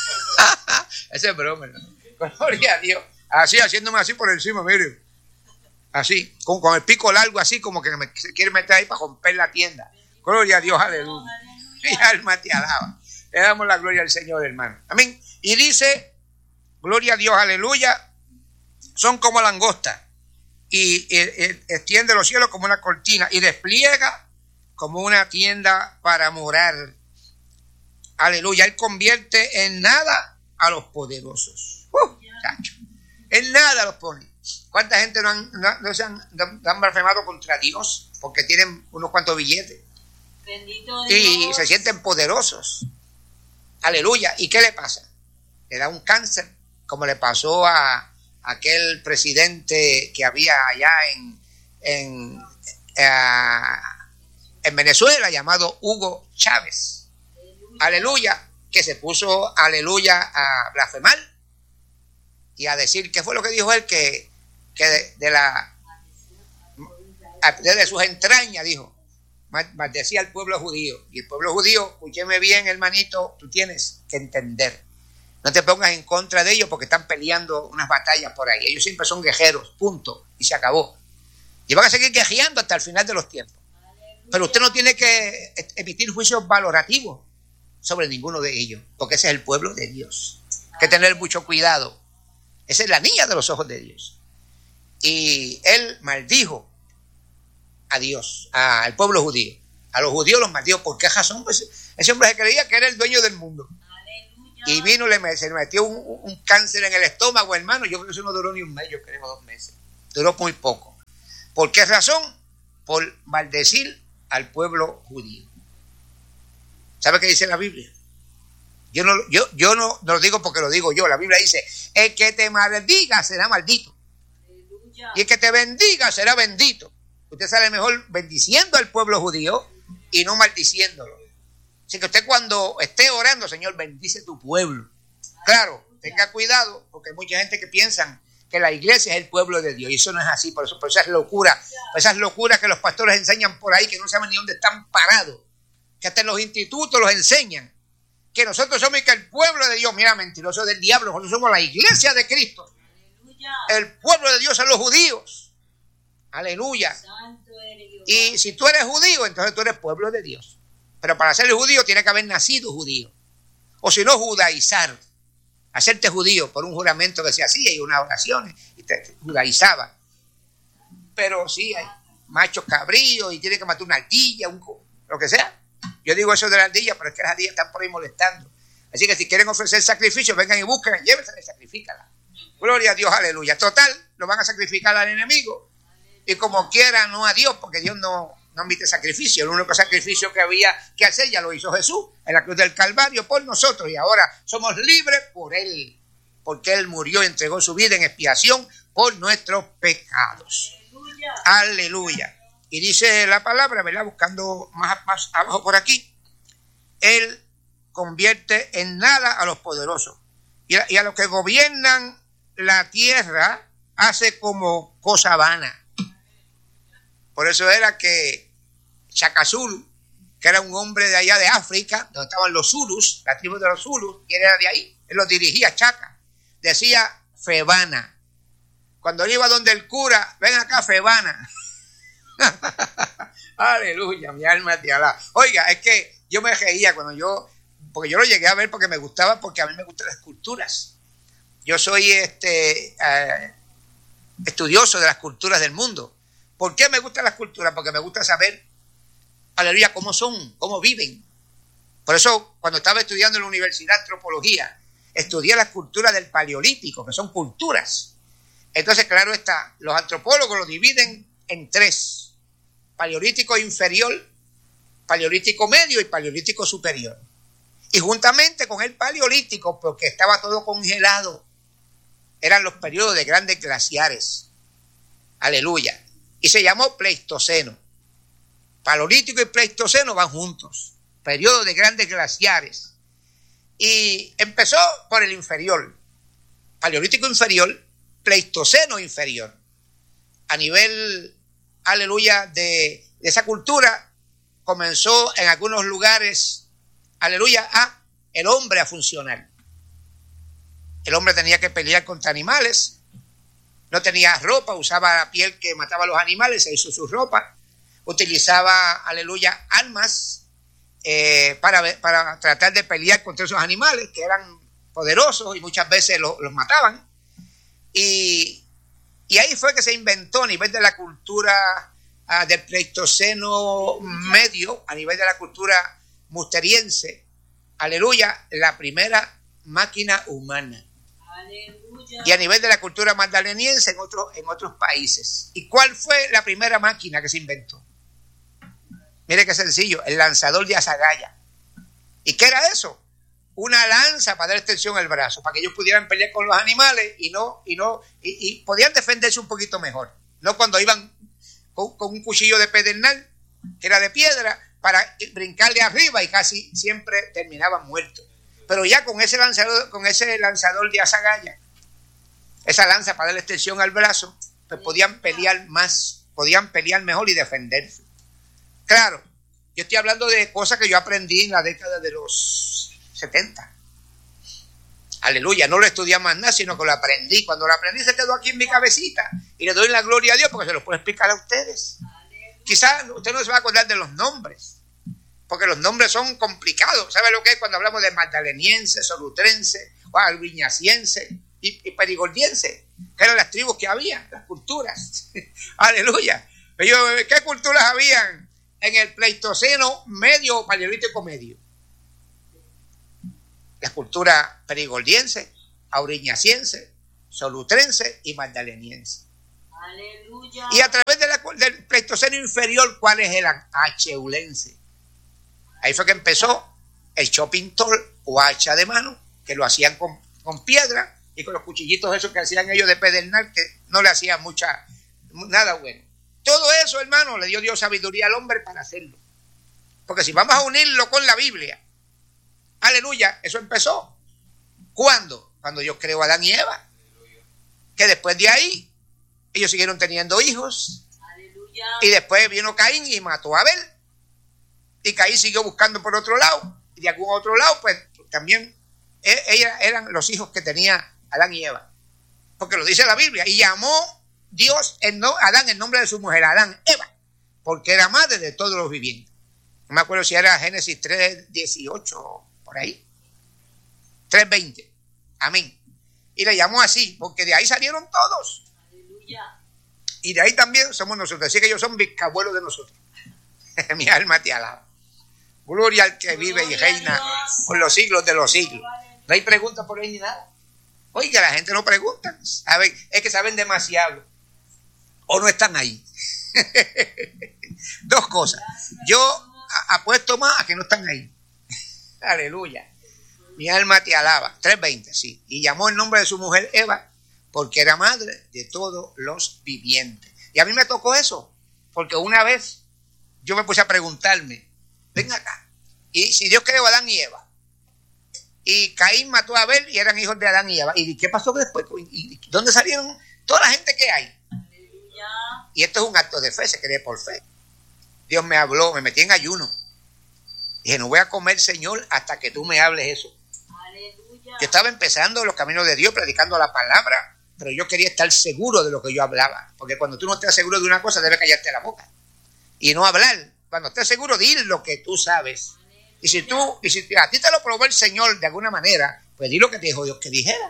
ese es broma, ¿no? Gloria a Dios. Así, haciéndome así por encima, miren. Así, con, con el pico largo, así como que me, se quiere meter ahí para romper la tienda. Gloria a Dios, aleluya. Mi alma te alaba. Le damos la gloria al Señor, hermano. Amén. Y dice, gloria a Dios, aleluya, son como langostas. Y, y, y extiende los cielos como una cortina y despliega como una tienda para morar. Aleluya. Él convierte en nada a los poderosos. Uh, chacho. En nada los pone. ¿Cuánta gente no, han, no, no se han, no han blasfemado contra Dios porque tienen unos cuantos billetes? Bendito Dios. Y se sienten poderosos. Aleluya. ¿Y qué le pasa? Le da un cáncer, como le pasó a, a aquel presidente que había allá en, en, uh, en Venezuela, llamado Hugo Chávez. Aleluya. Aleluya. Que se puso, aleluya, a blasfemar y a decir, ¿qué fue lo que dijo él? Que, que de, de la desde sus entrañas, dijo, maldecía al pueblo judío. Y el pueblo judío, escúcheme bien, hermanito, tú tienes que entender. No te pongas en contra de ellos porque están peleando unas batallas por ahí. Ellos siempre son guerreros, punto. Y se acabó. Y van a seguir guerreando hasta el final de los tiempos. Pero usted no tiene que emitir juicios valorativos sobre ninguno de ellos, porque ese es el pueblo de Dios. Hay que tener mucho cuidado. Esa es la niña de los ojos de Dios. Y él maldijo a Dios, al pueblo judío. A los judíos los maldijo. ¿Por qué razón? Pues ese hombre se creía que era el dueño del mundo. Aleluya. Y vino, le, se le metió un, un cáncer en el estómago, hermano. Yo creo que eso no duró ni un mes, yo creo, dos meses. Duró muy poco. ¿Por qué razón? Por maldecir al pueblo judío. ¿Sabe qué dice la Biblia? Yo no, yo, yo no, no lo digo porque lo digo yo. La Biblia dice, el que te maldiga será maldito. Aleluya. Y el que te bendiga será bendito. Usted sale mejor bendiciendo al pueblo judío y no maldiciéndolo. Así que usted cuando esté orando, Señor, bendice tu pueblo. Claro, tenga cuidado, porque hay mucha gente que piensa que la iglesia es el pueblo de Dios. Y eso no es así, por eso, por esas locuras, por esas locuras que los pastores enseñan por ahí, que no saben ni dónde están parados. Que hasta en los institutos los enseñan. Que nosotros somos que el pueblo de Dios, mira, mentiroso del diablo, nosotros somos la iglesia de Cristo. Aleluya. El pueblo de Dios son los judíos. Aleluya. Santo eres Dios. Y si tú eres judío, entonces tú eres pueblo de Dios. Pero para ser judío tiene que haber nacido judío. O si no, judaizar. Hacerte judío por un juramento que se hacía y unas oraciones. Y te judaizaba. Pero sí, hay machos cabríos y tiene que matar una ardilla, un, lo que sea. Yo digo eso de la ardilla, pero es que las ardillas están por ahí molestando. Así que si quieren ofrecer sacrificios, vengan y busquen, llévensela y sacrifícala. Gloria a Dios, aleluya. Total, lo van a sacrificar al enemigo. Y como quiera, no a Dios, porque Dios no, no admite sacrificio. El único sacrificio que había que hacer ya lo hizo Jesús en la cruz del Calvario por nosotros. Y ahora somos libres por Él, porque Él murió y entregó su vida en expiación por nuestros pecados. Aleluya. Aleluya. Y dice la palabra, ¿verdad? Buscando más, más abajo por aquí. Él convierte en nada a los poderosos. Y a, y a los que gobiernan la tierra hace como cosa vana. Por eso era que Shaka Zulu, que era un hombre de allá de África, donde estaban los Zulus, la tribu de los Zulus, y él era de ahí, él los dirigía, Shaka. Decía Febana. Cuando él iba donde el cura, ven acá Febana. Aleluya, mi alma te alaba. Oiga, es que yo me reía cuando yo, porque yo lo llegué a ver porque me gustaba, porque a mí me gustan las culturas. Yo soy este eh, estudioso de las culturas del mundo. ¿Por qué me gustan las culturas? Porque me gusta saber, aleluya, cómo son, cómo viven. Por eso, cuando estaba estudiando en la universidad antropología, estudié las culturas del Paleolítico, que son culturas. Entonces, claro está, los antropólogos lo dividen en tres: Paleolítico inferior, Paleolítico medio y Paleolítico superior. Y juntamente con el Paleolítico, porque estaba todo congelado, eran los periodos de grandes glaciares. Aleluya. Y se llamó Pleistoceno. Paleolítico y Pleistoceno van juntos. Periodo de grandes glaciares. Y empezó por el inferior. Paleolítico inferior, Pleistoceno inferior. A nivel, aleluya, de, de esa cultura, comenzó en algunos lugares, aleluya, a el hombre a funcionar. El hombre tenía que pelear contra animales, no tenía ropa, usaba la piel que mataba a los animales, se hizo su ropa, utilizaba, aleluya, armas eh, para, para tratar de pelear contra esos animales que eran poderosos y muchas veces los, los mataban. Y, y ahí fue que se inventó a nivel de la cultura uh, del Pleistoceno medio, a nivel de la cultura musteriense, aleluya, la primera máquina humana. Aleluya. Y a nivel de la cultura magdaleniense en, otro, en otros países. ¿Y cuál fue la primera máquina que se inventó? Mire qué sencillo, el lanzador de azagaya. ¿Y qué era eso? Una lanza para dar extensión al brazo, para que ellos pudieran pelear con los animales y no, y no, y, y podían defenderse un poquito mejor. No cuando iban con, con un cuchillo de pedernal, que era de piedra, para brincarle arriba y casi siempre terminaban muertos. Pero ya con ese lanzador, con ese lanzador de azagaya, esa lanza para dar extensión al brazo, pues podían pelear más, podían pelear mejor y defenderse. Claro, yo estoy hablando de cosas que yo aprendí en la década de los setenta. Aleluya, no lo estudié más nada, sino que lo aprendí. Cuando lo aprendí se quedó aquí en mi cabecita y le doy la gloria a Dios porque se lo puedo explicar a ustedes. Quizás usted no se va a acordar de los nombres, porque los nombres son complicados. ¿Sabe lo que es cuando hablamos de magdaleniense, solutrense, o albiñaciense y, y perigordiense? Que eran las tribus que había, las culturas. Aleluya. Pero, ¿qué culturas habían en el Pleistoceno medio o Paleolítico medio? las culturas perigordiense, auriñaciense, solutrense y magdaleniense. Aleluya. Y a través de la, del Pleistoceno inferior, ¿cuál es el acheulense? Ahí fue que empezó el chopping tool o hacha de mano, que lo hacían con, con piedra y con los cuchillitos esos que hacían ellos de pedernal, que no le hacían mucha, nada bueno. Todo eso, hermano, le dio Dios sabiduría al hombre para hacerlo. Porque si vamos a unirlo con la Biblia, aleluya, eso empezó. ¿Cuándo? Cuando Dios creó a Adán y Eva. Que después de ahí, ellos siguieron teniendo hijos. Aleluya. Y después vino Caín y mató a Abel. Y Caín siguió buscando por otro lado. Y de algún otro lado, pues también ellos eran los hijos que tenía Adán y Eva. Porque lo dice la Biblia. Y llamó Dios en no, Adán en nombre de su mujer, Adán, Eva. Porque era madre de todos los vivientes. No me acuerdo si era Génesis tres dieciocho, por ahí. tres veinte. Amén. Y le llamó así, porque de ahí salieron todos. Aleluya. Y de ahí también somos nosotros. Así que ellos son bisabuelos de nosotros. Mi alma te alaba. Gloria al que vive y reina por los siglos de los siglos. No hay preguntas por ahí ni nada. Oiga, la gente no pregunta. Saben, es que saben demasiado. O no están ahí. Dos cosas. Yo apuesto más a que no están ahí. Aleluya. Mi alma te alaba. tres veinte, sí. Y llamó el nombre de su mujer Eva, porque era madre de todos los vivientes. Y a mí me tocó eso, porque una vez yo me puse a preguntarme, ven acá, y si Dios creó a Adán y Eva, y Caín mató a Abel y eran hijos de Adán y Eva, ¿y qué pasó después? ¿Y dónde salieron toda la gente que hay? Aleluya. Y esto es un acto de fe, se cree por fe. Dios me habló, me metí en ayuno. Dije, no voy a comer, Señor, hasta que tú me hables eso. Aleluya. Yo estaba empezando los caminos de Dios, predicando la palabra, pero yo quería estar seguro de lo que yo hablaba. Porque cuando tú no estás seguro de una cosa, debes callarte la boca. Y no hablar. Cuando estés seguro, di lo que tú sabes. Aleluya. Y si tú, y si a ti te lo probó el Señor de alguna manera, pues di lo que te dijo Dios que dijera.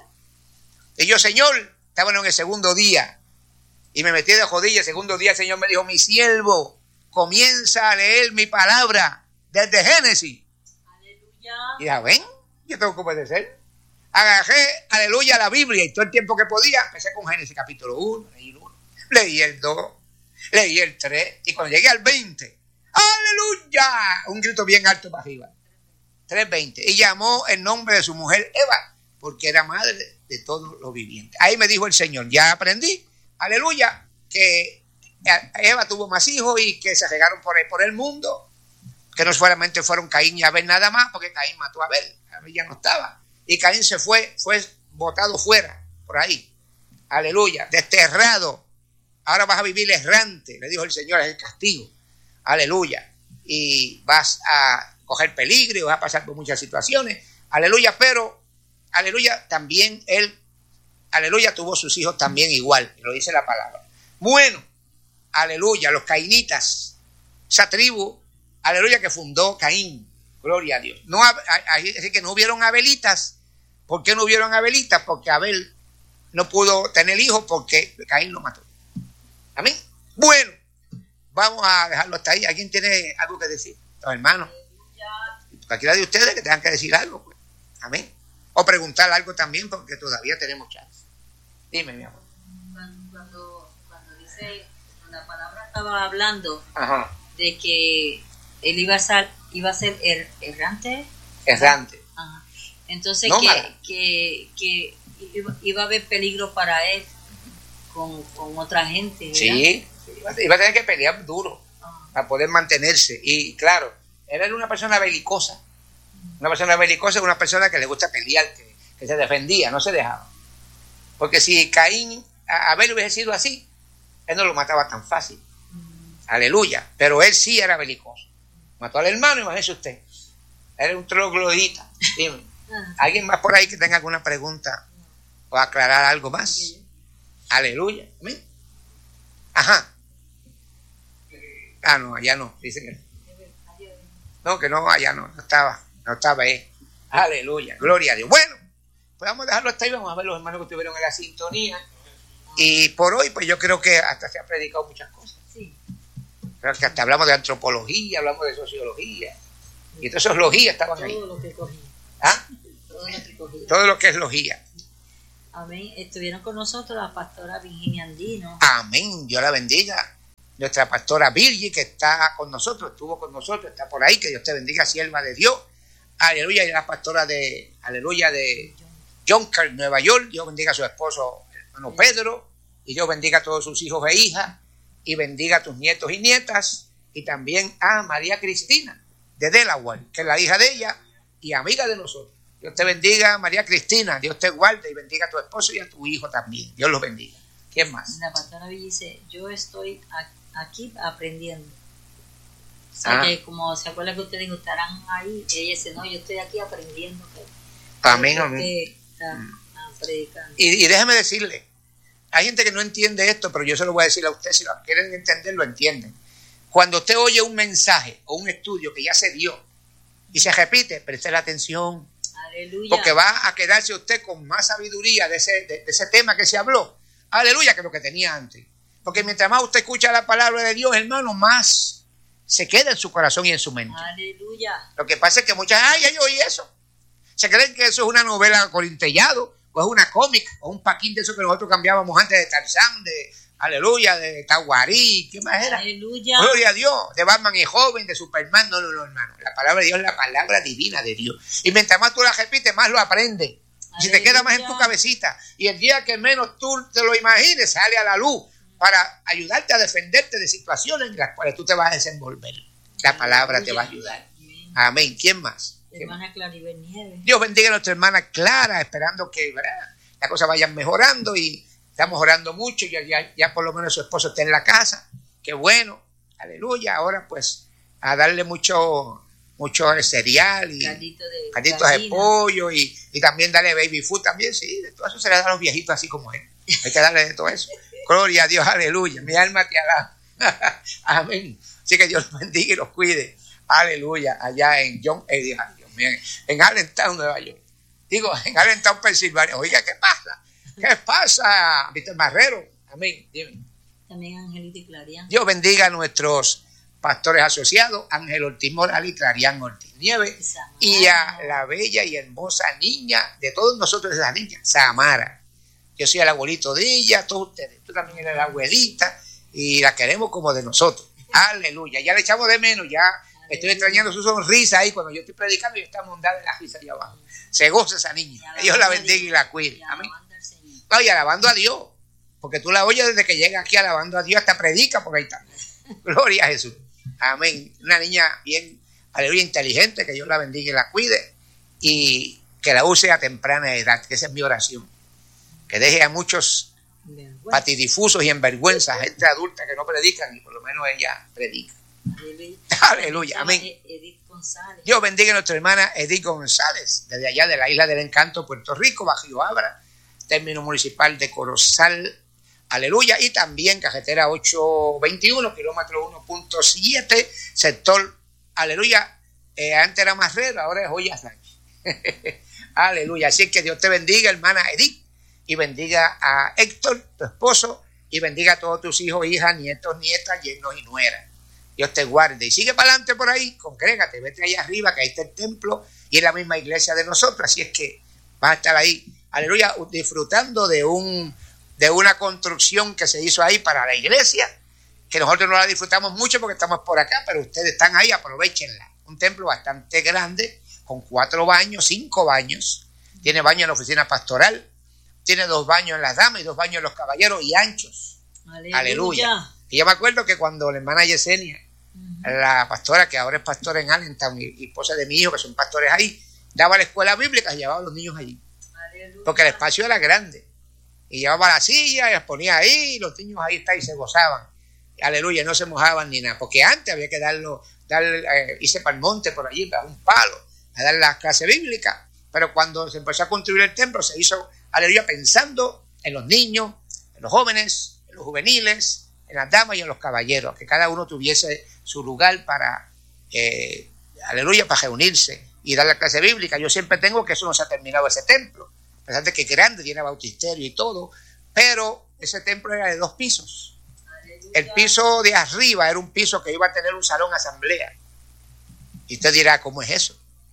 Y yo, Señor, estaba en el segundo día, y me metí de rodillas. El segundo día el Señor me dijo, mi siervo, comienza a leer mi palabra desde Génesis. Aleluya. Y dije, ven, yo tengo que obedecer. Agarré, aleluya, la Biblia y todo el tiempo que podía, empecé con Génesis capítulo uno, leí el uno, leí el dos, leí el tres, y cuando llegué al veinte, aleluya, un grito bien alto para arriba, tres veinte, y llamó el nombre de su mujer Eva, porque era madre de todos los vivientes. Ahí me dijo el Señor, ya aprendí, aleluya, que Eva tuvo más hijos y que se regaron por, por el mundo, que no solamente fueron Caín y Abel nada más, porque Caín mató a Abel, Abel ya no estaba. Y Caín se fue, fue botado fuera, por ahí. Aleluya, desterrado. Ahora vas a vivir errante, le dijo el Señor, es el castigo. Aleluya. Y vas a coger peligro y vas a pasar por muchas situaciones. Aleluya, pero, aleluya, también él, aleluya, tuvo sus hijos también igual, lo dice la palabra. Bueno, aleluya, los cainitas, esa tribu, aleluya, que fundó Caín. Gloria a Dios. No, así que no hubieron abelitas. ¿Por qué no hubieron abelitas? Porque Abel no pudo tener hijos porque Caín lo mató. Amén. Bueno, vamos a dejarlo hasta ahí. ¿Alguien tiene algo que decir? Los hermanos. Cualquiera de ustedes que tengan que decir algo. Pues. Amén. O preguntar algo también porque todavía tenemos chance. Dime, mi amor. Cuando, cuando, cuando dice, la palabra estaba hablando Ajá. de que él iba a ser, iba a ser er, errante. Errante. Ajá. Entonces no, que, que, que iba, iba a haber peligro para él con, con otra gente. ¿verdad? Sí, iba a tener que pelear duro Ajá. para poder mantenerse. Y claro, él era una persona belicosa. Una persona belicosa es una persona que le gusta pelear, que, que se defendía, no se dejaba. Porque si Caín, Abel hubiese sido así, él no lo mataba tan fácil. Mm. Aleluya. Pero él sí era belicoso. Mató al hermano, imagínese usted. Era un troglodita. Dime. ¿Alguien más por ahí que tenga alguna pregunta o aclarar algo más? Aleluya. ¿Amén? Ajá. Ah, no, allá no. Dice que no, que no, allá no, no estaba. No estaba ahí. Aleluya. Gloria a Dios. Bueno, pues vamos a dejarlo hasta ahí. Vamos a ver los hermanos que estuvieron en la sintonía. Y por hoy, pues yo creo que hasta se han predicado muchas cosas. Sí. Creo que hasta hablamos de antropología, hablamos de sociología. Y todas esas logías estaban ahí. Todo lo que cogí. ¿Ah? todo lo que cogía. Todo lo que es logía. Amén. Estuvieron con nosotros la pastora Virginia Andino. Amén. Dios la bendiga. Nuestra pastora Virgi, que está con nosotros, estuvo con nosotros, está por ahí, que Dios te bendiga, sierva de Dios. Aleluya. Y la pastora de, aleluya, de Yonkers, Nueva York. Dios bendiga a su esposo, hermano Pedro. Y Dios bendiga a todos sus hijos e hijas. Y bendiga a tus nietos y nietas. Y también a María Cristina, de Delaware, que es la hija de ella y amiga de nosotros. Dios te bendiga, María Cristina. Dios te guarde y bendiga a tu esposo y a tu hijo también. Dios los bendiga. ¿Quién más? La pastora dice, yo estoy aquí aprendiendo. O sea, ah. que como se acuerda que usted dijo, estarán ahí. Ella dice, no, yo estoy aquí aprendiendo. Amén, amén. Está predicando. Y, y déjeme decirle, hay gente que no entiende esto, pero yo se lo voy a decir a usted. Si lo quieren entender, lo entienden. Cuando usted oye un mensaje o un estudio que ya se dio y se repite, preste la atención. Aleluya. Porque va a quedarse usted con más sabiduría de ese, de, de ese tema que se habló. Aleluya, que lo que tenía antes. Porque mientras más usted escucha la palabra de Dios, hermano, más se queda en su corazón y en su mente. Aleluya. Lo que pasa es que muchas, ay, ya yo oí eso. Se creen que eso es una novela corintellado, o es una cómic, o un paquín de eso que nosotros cambiábamos antes de Tarzán, de aleluya, de Tahuarí, ¿qué más era? Aleluya. Gloria a Dios, de Batman y Joven, de Superman, no, no, no, hermano. La palabra de Dios es la palabra divina de Dios. Y mientras más tú la repites, más lo aprendes. Y se te queda más en tu cabecita. Y el día que menos tú te lo imagines, sale a la luz para ayudarte a defenderte de situaciones en las cuales tú te vas a desenvolver. La Aleluya. Palabra te va a ayudar. Amén. Amén. ¿Quién más? Hermana Claribel Nieves. Dios bendiga a nuestra hermana Clara, esperando que, ¿verdad?, las cosas vayan mejorando y estamos orando mucho. Ya, ya, ya por lo menos su esposo está en la casa. Qué bueno. Aleluya. Ahora pues a darle mucho... mucho cereal y Caldito de calditos de pollo y, y también darle baby food también, sí, de todo eso se le da a los viejitos así como él. Hay que darle de todo eso. Gloria a Dios, aleluya. Mi alma te alaba. Amén. Así que Dios los bendiga y los cuide. Aleluya. Allá en John, eh, Dios mío, en Allentown, Nueva York. Digo, en Allentown, Pensilvania. Oiga, ¿qué pasa? ¿Qué pasa, Víctor Marrero? Amén. Dime. También Angelita y Clarián. Dios bendiga a nuestros pastores asociados, Ángel Ortiz Moral y Clarián Ortiz Nieves, Samara. Y a la bella y hermosa niña de todos nosotros, esa niña, Samara. Yo soy el abuelito de ella, todos ustedes, tú también eres la abuelita y la queremos como de nosotros. Aleluya, ya le echamos de menos, ya Aleluya. Estoy extrañando su sonrisa ahí cuando yo estoy predicando y está montada en la risa allá abajo. Se goza esa niña, que Dios la bendiga y la cuide. Amén. No, y alabando a Dios, porque tú la oyes desde que llega aquí alabando a Dios, hasta predica por ahí está. Gloria a Jesús. Amén. Una niña bien, aleluya, inteligente, que Dios la bendiga y la cuide y que la use a temprana edad, que esa es mi oración. Que deje a muchos patidifusos y envergüenzas, gente adulta que no predican y por lo menos ella predica. Aleluya. Aleluya. Amén. Edith González. Dios bendiga a nuestra hermana Edith González, desde allá de la Isla del Encanto, Puerto Rico, Bajío Abra, término municipal de Corozal. Aleluya. Y también carretera ochocientos veintiuno, kilómetro uno punto siete, sector, aleluya, eh, antes era Marrero, ahora es Joya Sánchez. Aleluya. Así que Dios te bendiga, hermana Edith, y bendiga a Héctor, tu esposo, y bendiga a todos tus hijos, hijas, nietos, nietas, yernos y nueras. Dios te guarde. Y sigue para adelante por ahí, congrégate, vete allá arriba, que ahí está el templo, y es la misma iglesia de nosotros, así es que vas a estar ahí, aleluya, disfrutando de un de una construcción que se hizo ahí para la iglesia, que nosotros no la disfrutamos mucho porque estamos por acá, pero ustedes están ahí, aprovechenla. Un templo bastante grande, con cuatro baños, cinco baños, tiene baño en la oficina pastoral, tiene dos baños en las damas y dos baños en los caballeros y anchos. Aleluya. Aleluya. Y yo me acuerdo que cuando la hermana Yesenia, uh-huh. la pastora, que ahora es pastora en Allentown y, y esposa de mi hijo, que son pastores ahí, daba la escuela bíblica y llevaba a los niños allí. Aleluya. Porque el espacio era grande. Y llevaba la silla y las ponía ahí, y los niños ahí está y se gozaban. Aleluya, no se mojaban ni nada. Porque antes había que darlo, dar, eh, irse para el monte por allí, para un palo, a dar la clase bíblica. Pero cuando se empezó a construir el templo, se hizo, aleluya, pensando en los niños, en los jóvenes, en los juveniles, en las damas y en los caballeros, que cada uno tuviese su lugar para, eh, aleluya, para reunirse y dar la clase bíblica. Yo siempre tengo que eso no se ha terminado ese templo. A pesar de que es grande, tiene bautisterio y todo, pero ese templo era de dos pisos. Aleluya. El piso de arriba era un piso que iba a tener un salón asamblea. Y usted dirá, ¿cómo es eso?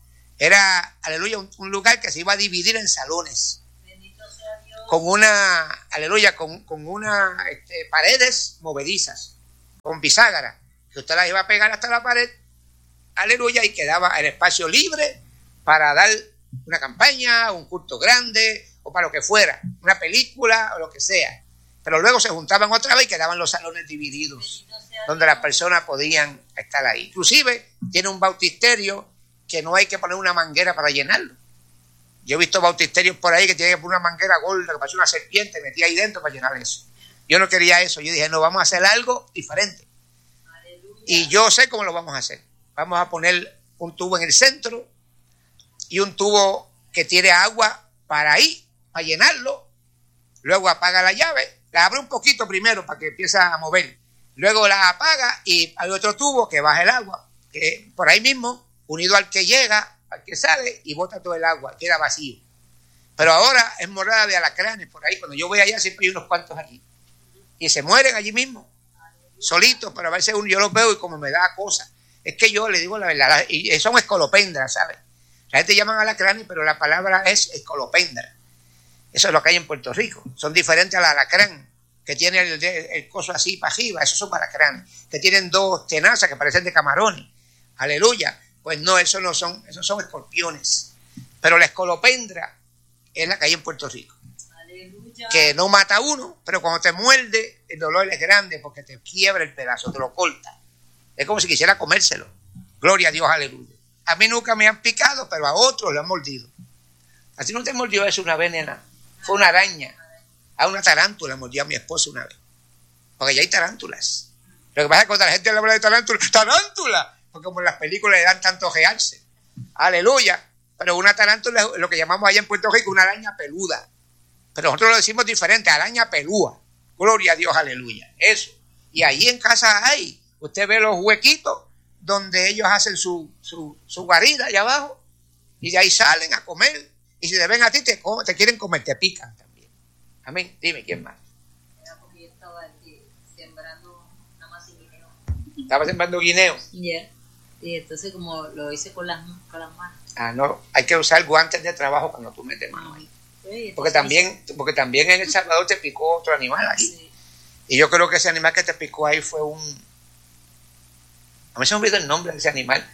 Era, aleluya, un, un lugar que se iba a dividir en salones. Bendito sea Dios. Con una, aleluya, con, con unas este, paredes movedizas, con bisagra, que usted las iba a pegar hasta la pared, aleluya, y quedaba el espacio libre para dar una campaña, un culto grande, o para lo que fuera, una película o lo que sea. Pero luego se juntaban otra vez y quedaban los salones divididos, donde las personas podían estar ahí. Inclusive tiene un bautisterio que no hay que poner una manguera para llenarlo. Yo he visto bautisterios por ahí que tienen que poner una manguera gorda, que parece una serpiente, metida ahí dentro para llenar eso. Yo no quería eso, yo dije, no, vamos a hacer algo diferente. Aleluya. Y yo sé cómo lo vamos a hacer. Vamos a poner un tubo en el centro y un tubo que tiene agua para ahí, para llenarlo. Luego apaga la llave, la abre un poquito primero para que empiece a mover. Luego la apaga y hay otro tubo que baja el agua, que por ahí mismo, unido al que llega, al que sale y bota todo el agua, queda vacío. Pero ahora es morada de alacranes por ahí. Cuando yo voy allá siempre hay unos cuantos allí. Y se mueren allí mismo, solitos, pero a veces uno, yo los veo y como me da cosa. Es que yo le digo la verdad, y son escolopendras, ¿sabes? La gente llaman alacranes, pero la palabra es escolopendra. Eso es lo que hay en Puerto Rico. Son diferentes al alacrán, que tiene el, el coso así para arriba. Esos son alacranes, que tienen dos tenazas que parecen de camarones. Aleluya. Pues no, esos no son, esos son escorpiones. Pero la escolopendra es la que hay en Puerto Rico. Aleluya. Que no mata a uno, pero cuando te muerde, el dolor es grande porque te quiebra el pedazo, te lo corta. Es como si quisiera comérselo. Gloria a Dios, aleluya. A mí nunca me han picado, pero a otros lo han mordido. ¿A ti no te mordió eso una vez, nena? Fue una araña. A una tarántula mordió a mi esposa una vez. Porque ya hay tarántulas. Lo que pasa es que cuando la gente le habla de tarántula, ¡tarántula! Porque como en las películas le dan tanto realce. Aleluya. Pero una tarántula es lo que llamamos allá en Puerto Rico una araña peluda. Pero nosotros lo decimos diferente, araña pelúa. Gloria a Dios, aleluya. Eso. Y ahí en casa hay. Usted ve los huequitos donde ellos hacen su, su, su guarida allá abajo. Y de ahí salen a comer. Y si te ven a ti, te, te quieren comer, te pican también. Amén. Dime, ¿quién más? Era porque yo estaba aquí sembrando nada más guineo. ¿Estaba sembrando guineo? Ya. Yeah. Y entonces como lo hice con las, con las manos. Ah, no. Hay que usar guantes de trabajo cuando tú metes mano ahí. Sí, porque también, porque también en El Salvador te picó otro animal ahí. Sí. Y yo creo que ese animal que te picó ahí fue un... A mí se me olvidó el nombre de ese animal.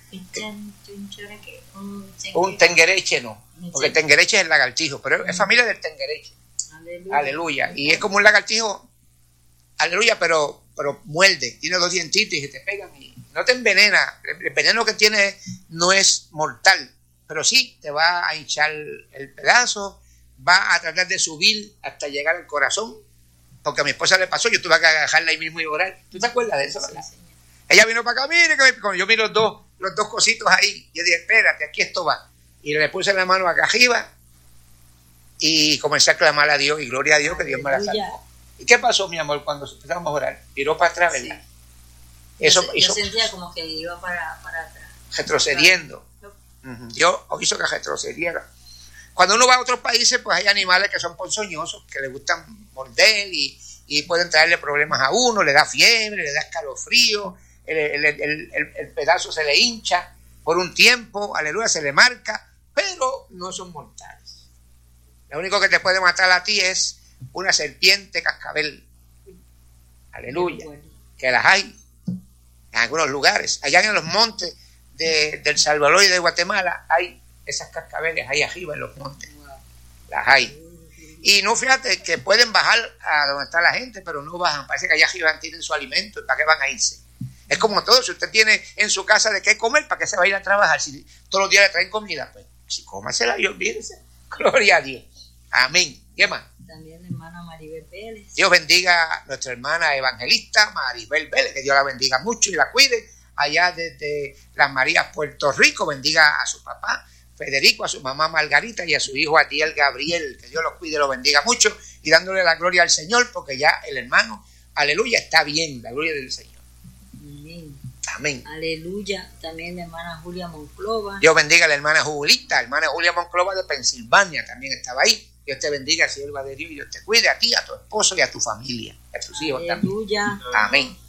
Un tenguereche, no. Porque el tenguereche es el lagartijo, pero es familia del tenguereche. Aleluya. Aleluya. Y es como un lagartijo, aleluya, pero, pero muerde. Tiene dos dientitos y se te pegan y no te envenena. El veneno que tiene no es mortal, pero sí te va a hinchar el pedazo, va a tratar de subir hasta llegar al corazón. Porque a mi esposa le pasó, yo tuve que agarrarla ahí mismo y orar. ¿Tú te acuerdas de eso, verdad? Sí, ella vino para acá, mire, cuando yo vi los dos, los dos cositos ahí, yo dije, espérate, aquí esto va. Y le puse la mano acá arriba y comencé a clamar a Dios, y gloria a Dios que Dios me la salvó. ¿Y qué pasó, mi amor, cuando empezamos a orar? Viró para atrás, ¿verdad? Sí. Eso, yo, hizo, yo sentía como que iba para, para atrás. Retrocediendo. No. Uh-huh. Dios hizo que retrocediera. Cuando uno va a otros países, pues hay animales que son ponzoñosos, que les gustan morder y, y pueden traerle problemas a uno, le da fiebre, le da escalofrío. El, el, el, el, el pedazo se le hincha por un tiempo, aleluya, se le marca, pero no son mortales. Lo único que te puede matar a ti es una serpiente cascabel, aleluya, que las hay en algunos lugares. Allá en los montes de, del Salvador y de Guatemala hay esas cascabeles ahí arriba en los montes, las hay. Y no, fíjate que pueden bajar a donde está la gente, pero no bajan. Parece que allá arriba tienen su alimento, ¿para qué van a irse? Es como todo, si usted tiene en su casa de qué comer, ¿para qué se va a ir a trabajar? Si todos los días le traen comida, pues si cómasela y olvídese. Gloria a Dios. Amén. ¿Qué más? También la hermana Maribel Vélez. Dios bendiga a nuestra hermana evangelista Maribel Vélez, que Dios la bendiga mucho y la cuide. Allá desde Las Marías, Puerto Rico, bendiga a su papá Federico, a su mamá Margarita y a su hijo Adiel Gabriel, que Dios los cuide y los bendiga mucho, y dándole la gloria al Señor, porque ya el hermano, aleluya, está bien, la gloria del Señor. Amén. Amén. Aleluya. También la hermana Julia Monclova. Dios bendiga a la hermana Julita, la hermana Julia Monclova de Pensilvania, también estaba ahí. Dios te bendiga, sierva de Dios, y Dios te cuide a ti, a tu esposo y a tu familia, a tus hijos también. Aleluya. Amén.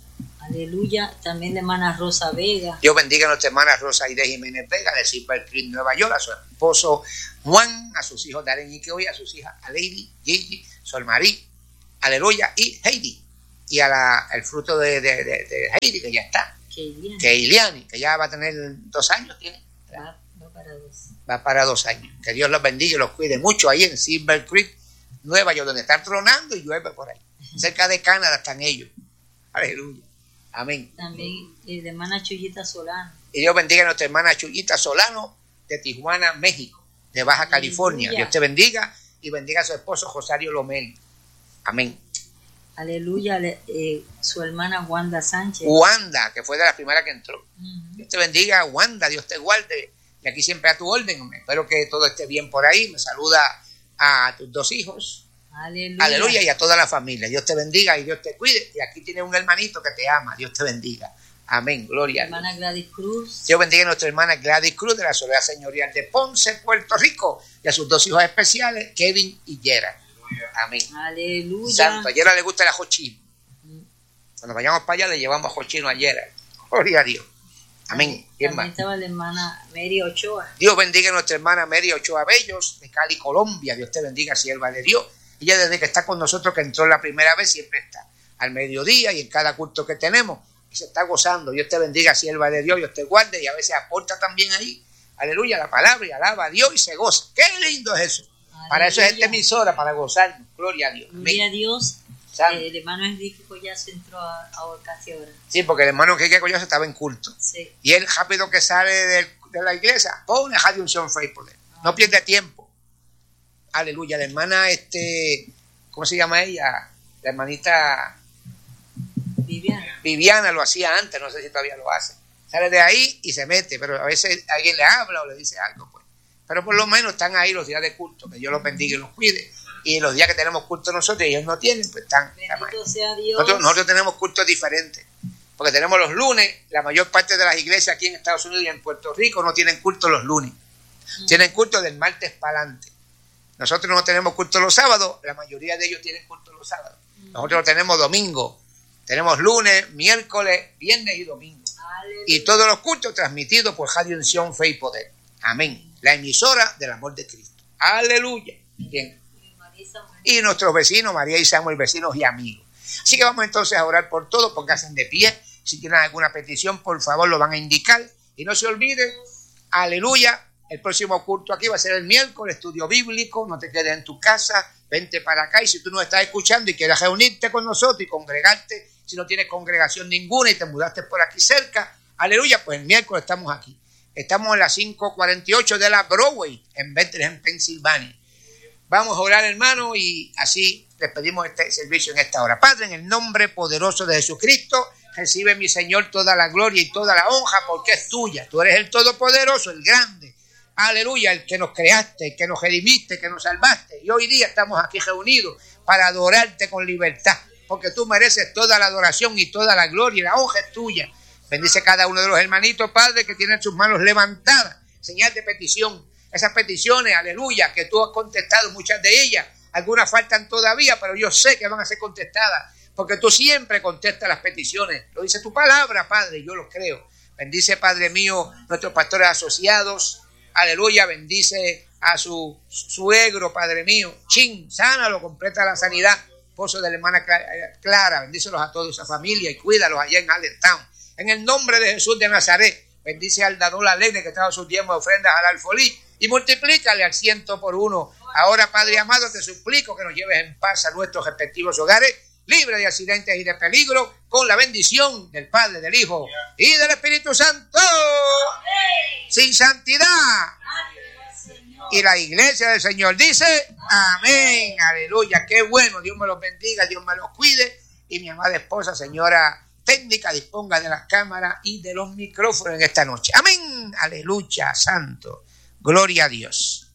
Aleluya. También la hermana Rosa Vega. Dios bendiga a nuestra hermana Rosa Aide Jiménez Vega de Silver Creek, Nueva York, a su esposo Juan, a sus hijos Darren y Keoy, a sus hijas a Lady, Gigi, Sol Marie, Aleluya y Heidi. Y a la, el fruto de, de, de, de Heidi, que ya está. Keiliani, que ya va a tener dos años, ¿tiene? Va, va para dos. Va para dos años. Que Dios los bendiga y los cuide mucho ahí en Silver Creek, Nueva York, donde están tronando y llueve por ahí. Cerca de Canadá están ellos. Aleluya. Amén. También y de hermana Chuyita Solano. Y Dios bendiga a nuestra hermana Chuyita Solano de Tijuana, México, de Baja Aleluya. California. Dios te bendiga y bendiga a su esposo Rosario Lomel. Amén. Aleluya. Eh, su hermana Wanda Sánchez. Wanda, que fue de la primera que entró. Uh-huh. Dios te bendiga, Wanda. Dios te guarde. Y aquí siempre a tu orden. Espero que todo esté bien por ahí. Me saluda a tus dos hijos. Aleluya. Aleluya, y a toda la familia. Dios te bendiga y Dios te cuide. Y aquí tienes un hermanito que te ama. Dios te bendiga. Amén. Gloria a Dios. Hermana Gladys Cruz. Dios bendiga a nuestra hermana Gladys Cruz de la Soledad Señorial de Ponce, Puerto Rico. Y a sus dos hijos especiales, Kevin y Gerard. Amén. Aleluya. Santo. A Gerard le gusta el ajo chino. Cuando vayamos para allá le llevamos ajo chino a Gerard. Gloria a Dios. Amén. También más? Estaba la hermana Mary Ochoa. Dios bendiga a nuestra hermana Mary Ochoa Bellos de Cali, Colombia. Dios te bendiga, sierva de Dios. Ella desde que está con nosotros, que entró la primera vez, siempre está al mediodía y en cada culto que tenemos. Y se está gozando. Dios te bendiga, sierva de Dios. Dios te guarde y a veces aporta también ahí. Aleluya, la palabra y alaba a Dios y se goza. ¡Qué lindo es eso! Aleluya. Para eso es esta emisora, para gozarnos. Gloria a Dios. Gloria a Dios. Eh, el hermano Enrique Collazo entró a, a casi ahora. Sí, porque el hermano Enrique Collazo estaba en culto. Sí. Y él rápido que sale de, de la iglesia, pone a Radio Unción Faithful. No pierde tiempo. Aleluya. La hermana, este, ¿cómo se llama ella? La hermanita Viviana. Viviana lo hacía antes, no sé si todavía lo hace. Sale de ahí y se mete, pero a veces alguien le habla o le dice algo, pues. Pero por lo menos están ahí los días de culto, que Dios los bendiga y los cuide. Y los días que tenemos culto nosotros y ellos no tienen, pues están. Bendito sea Dios. Nosotros, nosotros tenemos cultos diferentes, porque tenemos los lunes. La mayor parte de las iglesias aquí en Estados Unidos y en Puerto Rico no tienen culto los lunes. Mm. Tienen culto del martes para adelante. Nosotros no tenemos culto los sábados, la mayoría de ellos tienen culto los sábados. Mm. Nosotros tenemos domingo, tenemos lunes, miércoles, viernes y domingo. Aleluya. Y todos los cultos transmitidos por Radio Unción Fe y Poder. Amén. La emisora del amor de Cristo. Aleluya. Bien. Y nuestros vecinos, María y Samuel, vecinos y amigos. Así que vamos entonces a orar por todo, pónganse de pie. Si tienen alguna petición, por favor, lo van a indicar. Y no se olviden, aleluya, el próximo culto aquí va a ser el miércoles, estudio bíblico. No te quedes en tu casa, vente para acá. Y si tú nos estás escuchando y quieres reunirte con nosotros y congregarte, si no tienes congregación ninguna y te mudaste por aquí cerca, aleluya, pues el miércoles estamos aquí. Estamos en la cinco cuarenta y ocho de la Broadway, en Bethlehem, Pensilvania. Vamos a orar, hermano, y así despedimos este servicio en esta hora. Padre, en el nombre poderoso de Jesucristo, recibe, mi Señor, toda la gloria y toda la honra, porque es tuya. Tú eres el Todopoderoso, el grande. Aleluya, el que nos creaste, el que nos redimiste, el que nos salvaste. Y hoy día estamos aquí reunidos para adorarte con libertad, porque tú mereces toda la adoración y toda la gloria y la honra es tuya. Bendice cada uno de los hermanitos, Padre, que tienen sus manos levantadas, señal de petición. Esas peticiones, aleluya, que tú has contestado, muchas de ellas, algunas faltan todavía, pero yo sé que van a ser contestadas, porque tú siempre contestas las peticiones. Lo dice tu palabra, Padre, yo lo creo. Bendice, Padre mío, nuestros pastores asociados, aleluya, bendice a su suegro, Padre mío, Chin, sánalo, completa la sanidad, esposo de la hermana Clara, bendícelos a toda esa familia y cuídalos allá en Allentown. En el nombre de Jesús de Nazaret, bendice al dador Alegre que trajo sus diezmos de ofrendas al alfolí y multiplícale al ciento por uno. Ahora, Padre amado, te suplico que nos lleves en paz a nuestros respectivos hogares, libre de accidentes y de peligro, con la bendición del Padre, del Hijo y del Espíritu Santo. Amén. Sin santidad. Amén. Y la iglesia del Señor dice, amén. Amén. Aleluya. Qué bueno. Dios me los bendiga, Dios me los cuide. Y mi amada esposa, señora técnica, disponga de las cámaras y de los micrófonos en esta noche. Amén. Aleluya, santo. Gloria a Dios.